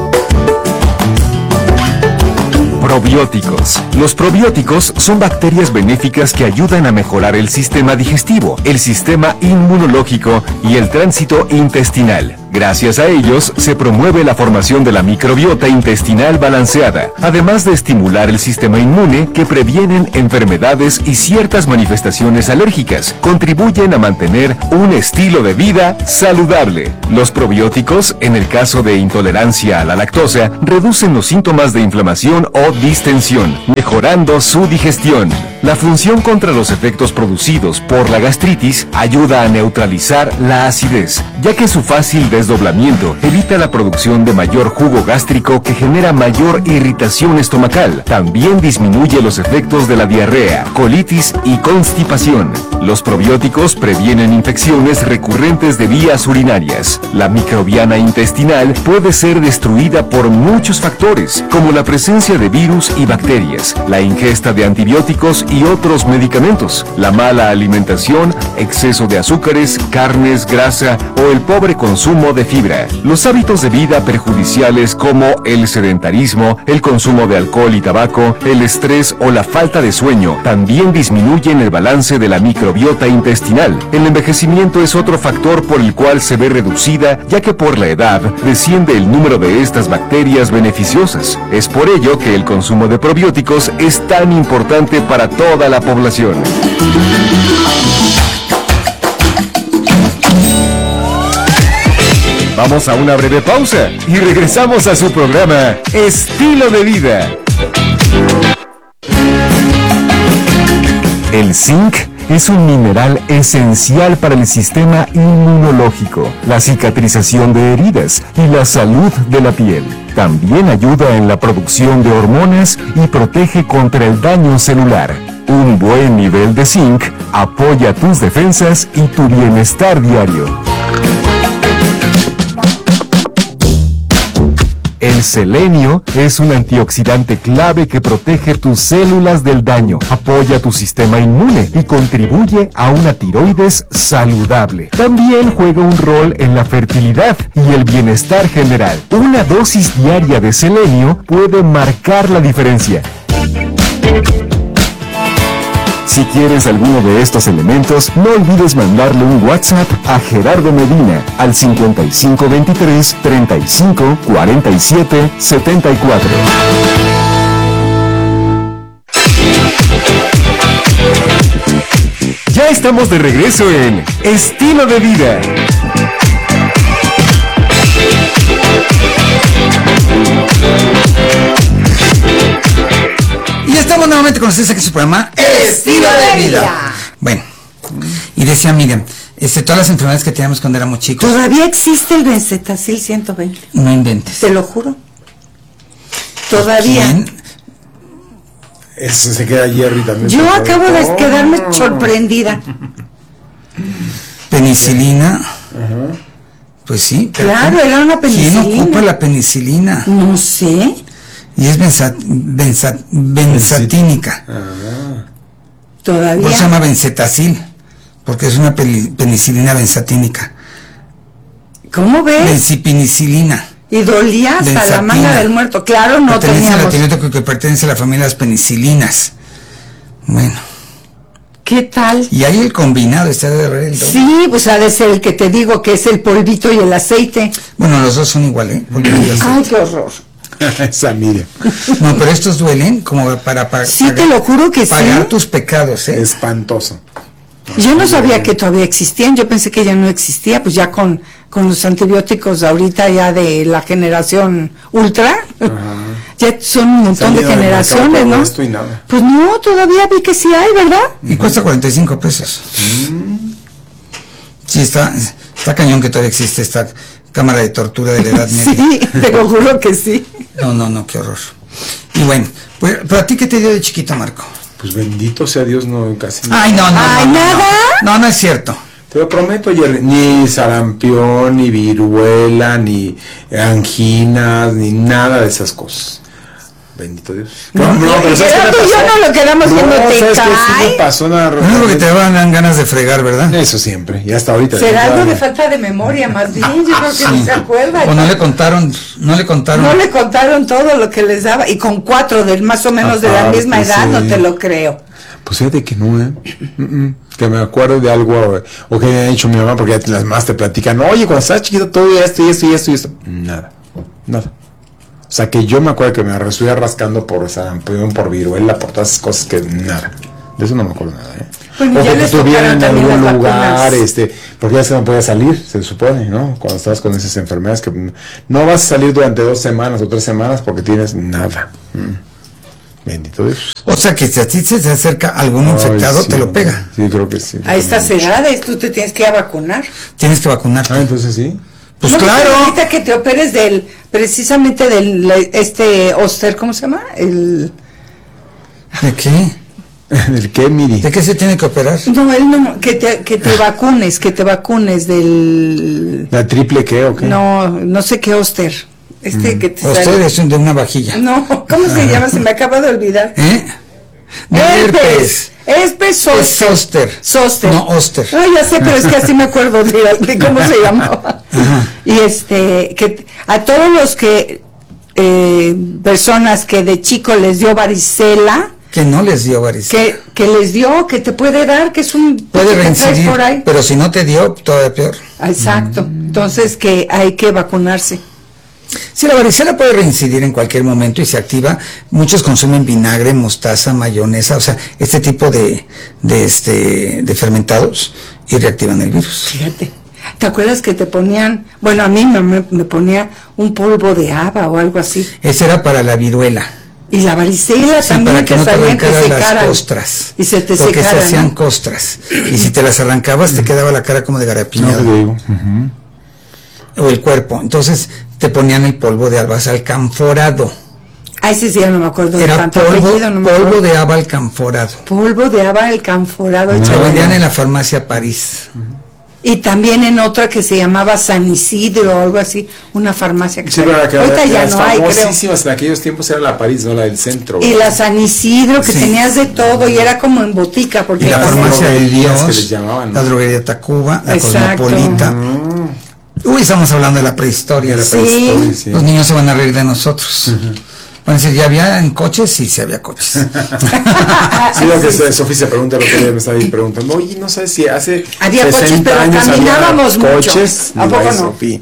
Probióticos. Los probióticos son bacterias benéficas que ayudan a mejorar el sistema digestivo, el sistema inmunológico y el tránsito intestinal. Gracias a ellos, se promueve la formación de la microbiota intestinal balanceada, además de estimular el sistema inmune que previenen enfermedades y ciertas manifestaciones alérgicas. Contribuyen a mantener un estilo de vida saludable. Los probióticos, en el caso de intolerancia a la lactosa, reducen los síntomas de inflamación o distensión, mejorando su digestión. La función contra los efectos producidos por la gastritis ayuda a neutralizar la acidez, ya que su fácil desdoblamiento evita la producción de mayor jugo gástrico que genera mayor irritación estomacal. También disminuye los efectos de la diarrea, colitis y constipación. Los probióticos previenen infecciones recurrentes de vías urinarias. La microbiana intestinal puede ser destruida por muchos factores, como la presencia de virus y bacterias, la ingesta de antibióticos y otros medicamentos, la mala alimentación, exceso de azúcares, carnes, grasa o el pobre consumo de fibra. Los hábitos de vida perjudiciales como el sedentarismo, el consumo de alcohol y tabaco, el estrés o la falta de sueño también disminuyen el balance de la microbiota intestinal. El envejecimiento es otro factor por el cual se ve reducida, ya que por la edad desciende el número de estas bacterias beneficiosas. Es por ello que el consumo de probióticos es tan importante para toda la población. Vamos a una breve pausa y regresamos a su programa Estilo de Vida. El zinc es un mineral esencial para el sistema inmunológico, la cicatrización de heridas y la salud de la piel. También ayuda en la producción de hormonas y protege contra el daño celular. Un buen nivel de zinc apoya tus defensas y tu bienestar diario. El selenio es un antioxidante clave que protege tus células del daño, apoya tu sistema inmune y contribuye a una tiroides saludable. También juega un rol en la fertilidad y el bienestar general. Una dosis diaria de selenio puede marcar la diferencia. Si quieres alguno de estos elementos, no olvides mandarle un WhatsApp a Gerardo Medina al cincuenta y cinco veintitrés, treinta y cinco, cuarenta y siete, setenta y cuatro. Ya estamos de regreso en Estilo de Vida. Y estamos nuevamente con ustedes aquí en su programa Estilo de Vida. Bueno, y decía, miren, este, todas las enfermedades que teníamos cuando éramos chicos. Todavía existe el Benzetacil ciento veinte. No inventes. Te lo juro. Todavía. ¿Quién? Eso se queda Jerry también. Yo acabo de oh. quedarme sorprendida. Penicilina. Uh-huh. Pues sí. Claro, era una penicilina. ¿Quién ocupa la penicilina? No sé. Y es benzat, benzat, benzatínica. Ah. Todavía. Por eso se llama Benzetacil, porque es una penicilina benzatínica. ¿Cómo ves? Benzipenicilina. Y dolía hasta Benzatina. La manga del muerto. Claro, no pertenece teníamos. Al antibiótico que pertenece a la familia de las penicilinas. Bueno. ¿Qué tal? Y ahí el combinado está de ver el Sí, pues ha de ser el que te digo que es el polvito y el aceite. Bueno, los dos son iguales, ¿eh? Polvito y aceite. Ay, qué horror. Esa Miriam. No, pero estos duelen como para pagar. Sí, te lo juro que pagar sí. Pagar tus pecados, ¿eh? Espantoso. Yo no sabía que todavía existían, yo pensé que ya no existía, pues ya con, con los antibióticos ahorita ya de la generación ultra, ajá. Ya son un montón de generaciones, ¿no? Esto y nada. Pues no, todavía vi que sí hay, ¿verdad? Y cuesta cuarenta y cinco pesos. Mm. Sí, está, está cañón que todavía existe esta cámara de tortura de la Edad Media. Sí, te lo juro que sí. No, no, no, qué horror. Y bueno, pues, ¿pero a ti qué te dio de chiquito, Marco? Pues bendito sea Dios, no, casi Ay, no, no, Ay, no, ¿nada? No, no, no es cierto. Te lo prometo, Jerry, ni sarampión, ni viruela, ni anginas, ni nada de esas cosas. Bendito Dios. No, no, no, pero ¿sabes qué me pasó? Yo no lo quedamos no, viendo, te ¿sabes cae? qué me pasó? Una lo único que te dan ganas de fregar, ¿verdad? Eso siempre, y hasta ahorita. Será algo de falta de memoria, más bien, yo creo que sí. No se acuerda. O no le contaron, no le contaron. No le contaron todo lo que les daba, y con cuatro del más o menos Ajá, de la misma edad, sí. No te lo creo. Pues fíjate que no, ¿eh? Mm-mm. Que me acuerdo de algo, o que me ha dicho mi mamá, porque las mamás te platican, oye, cuando estabas chiquito todo esto y esto y esto y esto. Nada, nada. O sea, que yo me acuerdo que me estuviera rascando por sarampión, por viruela, por todas esas cosas que nada. De eso no me acuerdo nada, ¿eh? Bueno, o ya que les tuvieran en tocaron algún también las lugar, vacunas. este, porque ya se no podía salir, se supone, ¿no? Cuando estabas con esas enfermedades que no vas a salir durante dos semanas o tres semanas porque tienes nada. Mm. Bendito Dios. O sea que si a ti se te acerca algún Ay, infectado, sí, te lo pega. Sí, creo que sí. A estas edades tú te tienes que ir a vacunar. Tienes que vacunarte. Ah, entonces sí. Pues no, claro. Ahorita que te operes del, precisamente del, este, Oster, ¿cómo se llama? El... ¿De qué? ¿El qué, Miri? ¿De qué se tiene que operar? No, él no, que te, que te vacunes, que te vacunes del... ¿La triple qué o qué? No, no sé qué Oster. Este Mm. que te Usted sale- es de una vajilla. No, ¿cómo se llama? Se me acaba de olvidar. ¿Eh? De herpes. Herpes Zoster. Es Zoster. Zoster. No, Oster. Ay, ya sé, pero es que así me acuerdo de, de cómo se llamaba. Y este, que a todos los que, eh, personas que de chico les dio varicela, Que no les dio varicela. que, que les dio, que te puede dar, que es un... Puede que traes reincidir, por ahí. pero si no te dio, todavía peor. Exacto. Entonces que hay que vacunarse. Si la varicela puede reincidir en cualquier momento y se activa, muchos consumen vinagre, mostaza, mayonesa, o sea, este tipo de, de, este, de fermentados y reactivan el virus. Fíjate. ¿Te acuerdas que te ponían, bueno, a mí me, me ponía un polvo de haba o algo así? Ese era para la viruela. Y la varicela Sí, también, para que que no te sabían que arrancaran las secaran. costras. Y se te Porque se secaran, hacían ¿no? costras. Y si te las arrancabas, te quedaba la cara como de garapiñado. No te digo. Ujú. O el cuerpo. Entonces te ponían el polvo de albas alcanforado. Ay, sí, sí, ya no me acuerdo de Era tanto polvo, apellido, no me polvo acuerdo. de haba alcanforado. Polvo de haba alcanforado. Lo chaval. vendían en la farmacia París. Y también en otra que se llamaba San Isidro o algo así, una farmacia que Sí, se- pero que ahorita ya las no hay, creo. famosísimas en aquellos tiempos era la París, no la del centro. Y la San Isidro, que Sí. tenías de todo y era como en botica, porque Y la las farmacia de droguerías que Dios, les llamaban, ¿no? la droguería Tacuba, la Exacto. Cosmopolita. Uy, estamos hablando de la prehistoria. La Sí. prehistoria, sí. Los niños se van a reír de nosotros. Van a decir, ¿ya había en coches? Sí, sí había coches. Sí, lo que se- Sofía se pregunta, lo que me estaba ahí preguntando, oye, no sabes si hace Había coches, sesenta pero años caminábamos había mucho. coches. ¿A poco Ay, no? Sofía.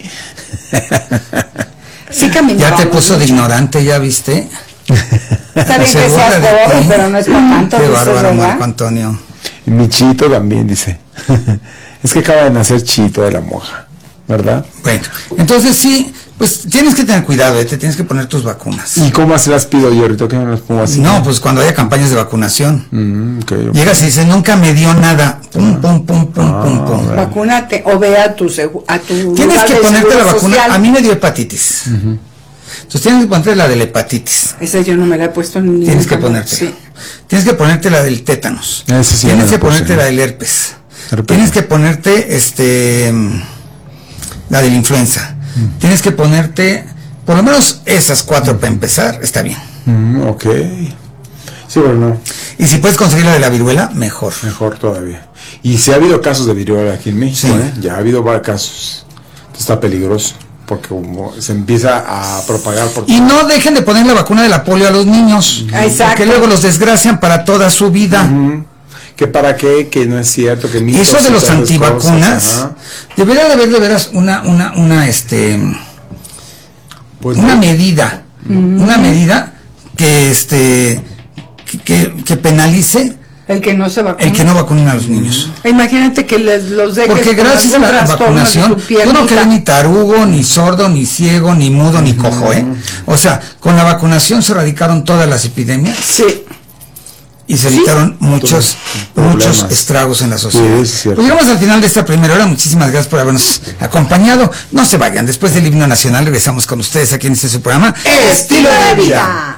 Sí Ya caminábamos. te puso de mucho. ignorante, ¿ya viste? Está bien Se que burla seas de pobre, ti. pero no es para tanto. Qué dices, bárbaro, ¿verdad? Marco Antonio. Y mi Chito también dice, es que acaba de nacer Chito de la Moja, ¿verdad? Bueno, entonces sí, pues tienes que tener cuidado, ¿eh? Te tienes que poner tus vacunas. ¿Y cómo se las pido yo ahorita? ¿Qué me las pongo así? No, pues cuando haya campañas de vacunación. Mm, ok, ok. Llegas y dices, nunca me dio nada. Pum, pum, pum, pum, Ah, pum, pum. bueno. Vacúnate o ve a tu, segu- a tu Tienes lugar que de ponerte la seguro vacuna. social. A mí me dio hepatitis. Entonces tienes que ponerte la de la hepatitis. Esa yo no me la he puesto en ningún Tienes que campo. ponerte. Sí. Tienes que ponerte la del tétanos. Ese sí Tienes me que la puse, ponerte ¿no? la del herpes. Herpes. Tienes que ponerte este mm, la de la influenza. Tienes que ponerte por lo menos esas cuatro para empezar, está bien. Mm, ok. Sí, bueno, no, Y si puedes conseguir la de la viruela, mejor. mejor todavía. Y si ha habido casos de viruela aquí en México, Sí. ¿eh? Ya ha habido varios casos. Está peligroso, porque como se empieza a propagar por... Y no dejen de poner la vacuna de la polio a los niños. Exacto. Porque luego los desgracian para toda su vida. Ujú. ¿Que para qué? Que no es cierto, que mitos Eso de y los todas esas antivacunas, cosas, ajá. debería de haber de veras una, una, una, este, Pues una no. medida, una medida que, este, que, que, que penalice El que no se vacuna. el que no vacunen a los niños. Imagínate que les los dejes Porque con gracias a algún la trastorno de vacunación, su tú no piernita. quedas ni tarugo, ni sordo, ni ciego, ni mudo, ni cojo, ¿eh? O sea, con la vacunación se erradicaron todas las epidemias Sí. y se evitaron muchos, Problemas. muchos estragos en la sociedad. Sí, es cierto. Pues llegamos al final de esta primera hora. Muchísimas gracias por habernos acompañado. No se vayan. Después del himno nacional regresamos con ustedes aquí en este su programa Estilo de vida.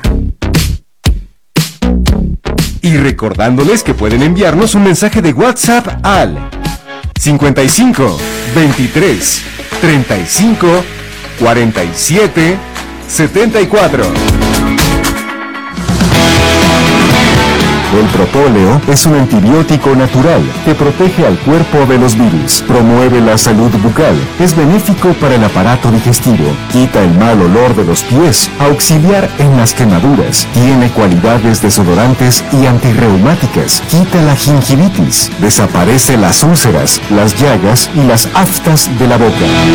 Y recordándoles que pueden enviarnos un mensaje de WhatsApp al cincuenta y cinco, veintitrés, treinta y cinco, cuarenta y siete, setenta y cuatro. El propóleo es un antibiótico natural que protege al cuerpo de los virus, promueve la salud bucal, es benéfico para el aparato digestivo, quita el mal olor de los pies, auxiliar en las quemaduras, tiene cualidades desodorantes y antirreumáticas, quita la gingivitis, desaparece las úlceras, las llagas y las aftas de la boca.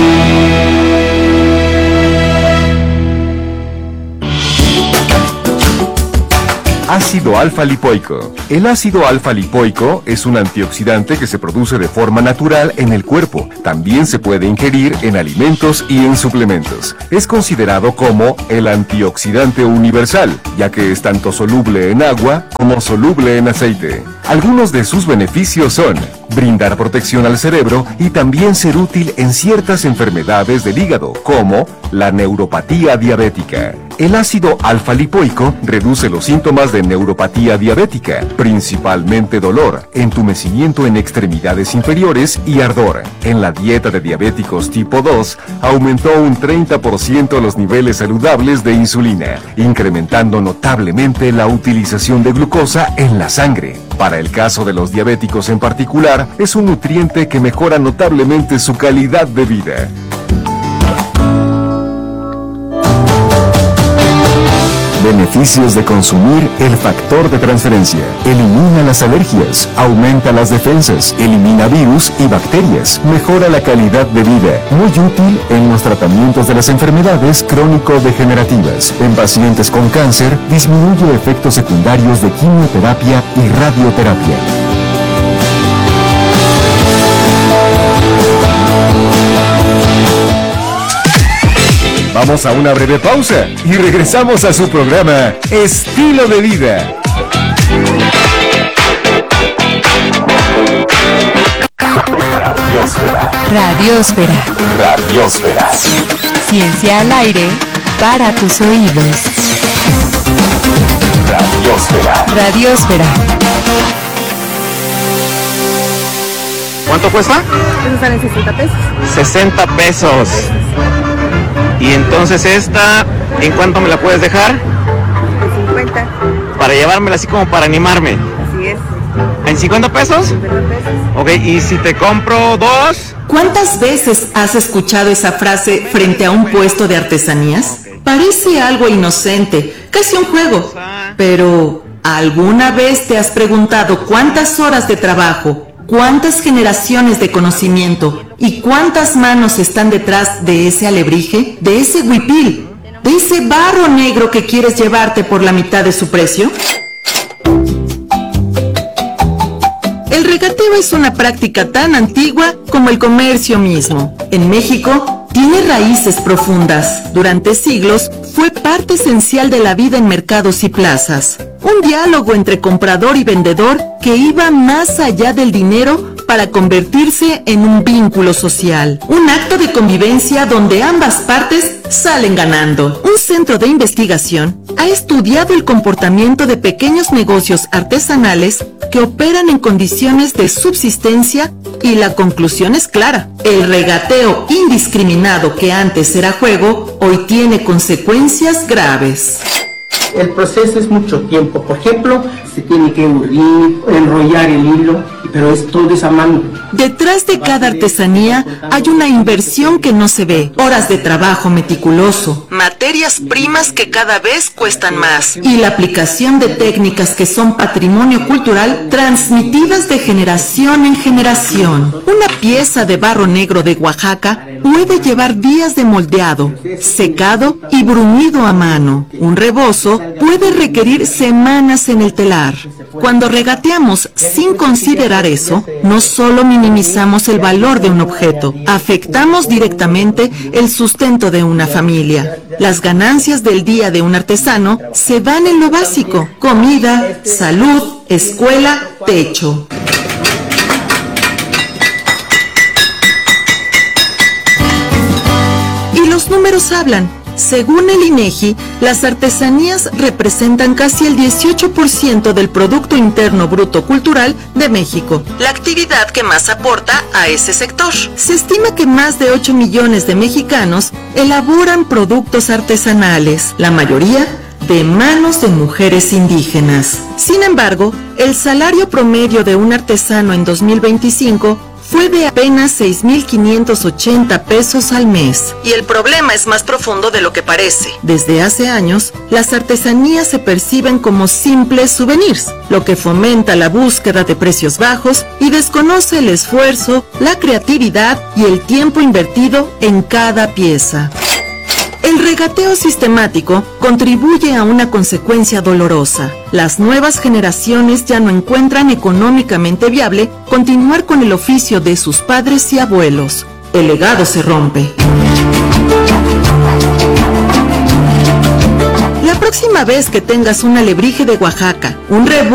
Ácido alfa-lipoico. El ácido alfa-lipoico es un antioxidante que se produce de forma natural en el cuerpo. También se puede ingerir en alimentos y en suplementos. Es considerado como el antioxidante universal, ya que es tanto soluble en agua como soluble en aceite. Algunos de sus beneficios son brindar protección al cerebro y también ser útil en ciertas enfermedades del hígado, como la neuropatía diabética. El ácido alfa-lipoico reduce los síntomas de neuropatía diabética, principalmente dolor, entumecimiento en extremidades inferiores y ardor. En la dieta de diabéticos tipo dos, aumentó un treinta por ciento los niveles saludables de insulina, incrementando notablemente la utilización de glucosa en la sangre. Para el caso de los diabéticos en particular, es un nutriente que mejora notablemente su calidad de vida. Beneficios de consumir el factor de transferencia. Elimina las alergias, aumenta las defensas, elimina virus y bacterias, mejora la calidad de vida. Muy útil en los tratamientos de las enfermedades crónico-degenerativas. En pacientes con cáncer, disminuye efectos secundarios de quimioterapia y radioterapia. Vamos a una breve pausa y regresamos a su programa Estilo de Vida. Radiosfera. Radiosfera. Ciencia al aire para tus oídos. Radiosfera. Radiosfera. ¿Cuánto cuesta? Eso salen sesenta pesos. sesenta pesos. Y entonces esta, ¿en cuánto me la puedes dejar? De cincuenta. Para llevármela así como para animarme. Así es. ¿En cincuenta pesos? cincuenta pesos. Ok, ¿y si te compro dos? ¿Cuántas veces has escuchado esa frase frente a un puesto de artesanías? Parece algo inocente, casi un juego. Pero, ¿alguna vez te has preguntado cuántas horas de trabajo, cuántas generaciones de conocimiento y cuántas manos están detrás de ese alebrije, de ese huipil, de ese barro negro que quieres llevarte por la mitad de su precio? El regateo es una práctica tan antigua como el comercio mismo. En México tiene raíces profundas. Durante siglos fue parte esencial de la vida en mercados y plazas. Un diálogo entre comprador y vendedor que iba más allá del dinero para convertirse en un vínculo social. Un acto de convivencia donde ambas partes salen ganando. Un centro de investigación ha estudiado el comportamiento de pequeños negocios artesanales que operan en condiciones de subsistencia y la conclusión es clara. El regateo indiscriminado que antes era juego, hoy tiene consecuencias graves. El proceso es mucho tiempo. Por ejemplo, se tiene que urdir, enrollar el hilo, pero es todo esa mano. Detrás de cada artesanía hay una inversión que no se ve, horas de trabajo meticuloso, materias primas que cada vez cuestan más y la aplicación de técnicas que son patrimonio cultural transmitidas de generación en generación. Una pieza de barro negro de Oaxaca puede llevar días de moldeado, secado y bruñido a mano. Un rebozo puede requerir semanas en el telar. Cuando regateamos sin considerar eso, no solo minimizamos el valor de un objeto, afectamos directamente el sustento de una familia. Las ganancias del día de un artesano se van en lo básico: comida, salud, escuela, techo. Y los números hablan. Según el INEGI, las artesanías representan casi el dieciocho por ciento del Producto Interno Bruto Cultural de México, la actividad que más aporta a ese sector. Se estima que más de ocho millones de mexicanos elaboran productos artesanales, la mayoría de manos de mujeres indígenas. Sin embargo, el salario promedio de un artesano en dos mil veinticinco fue de apenas seis mil quinientos ochenta pesos al mes. Y el problema es más profundo de lo que parece. Desde hace años, las artesanías se perciben como simples souvenirs, lo que fomenta la búsqueda de precios bajos y desconoce el esfuerzo, la creatividad y el tiempo invertido en cada pieza. El regateo sistemático contribuye a una consecuencia dolorosa. Las nuevas generaciones ya no encuentran económicamente viable continuar con el oficio de sus padres y abuelos. El legado se rompe. La próxima vez que tengas un alebrije de Oaxaca, un rebu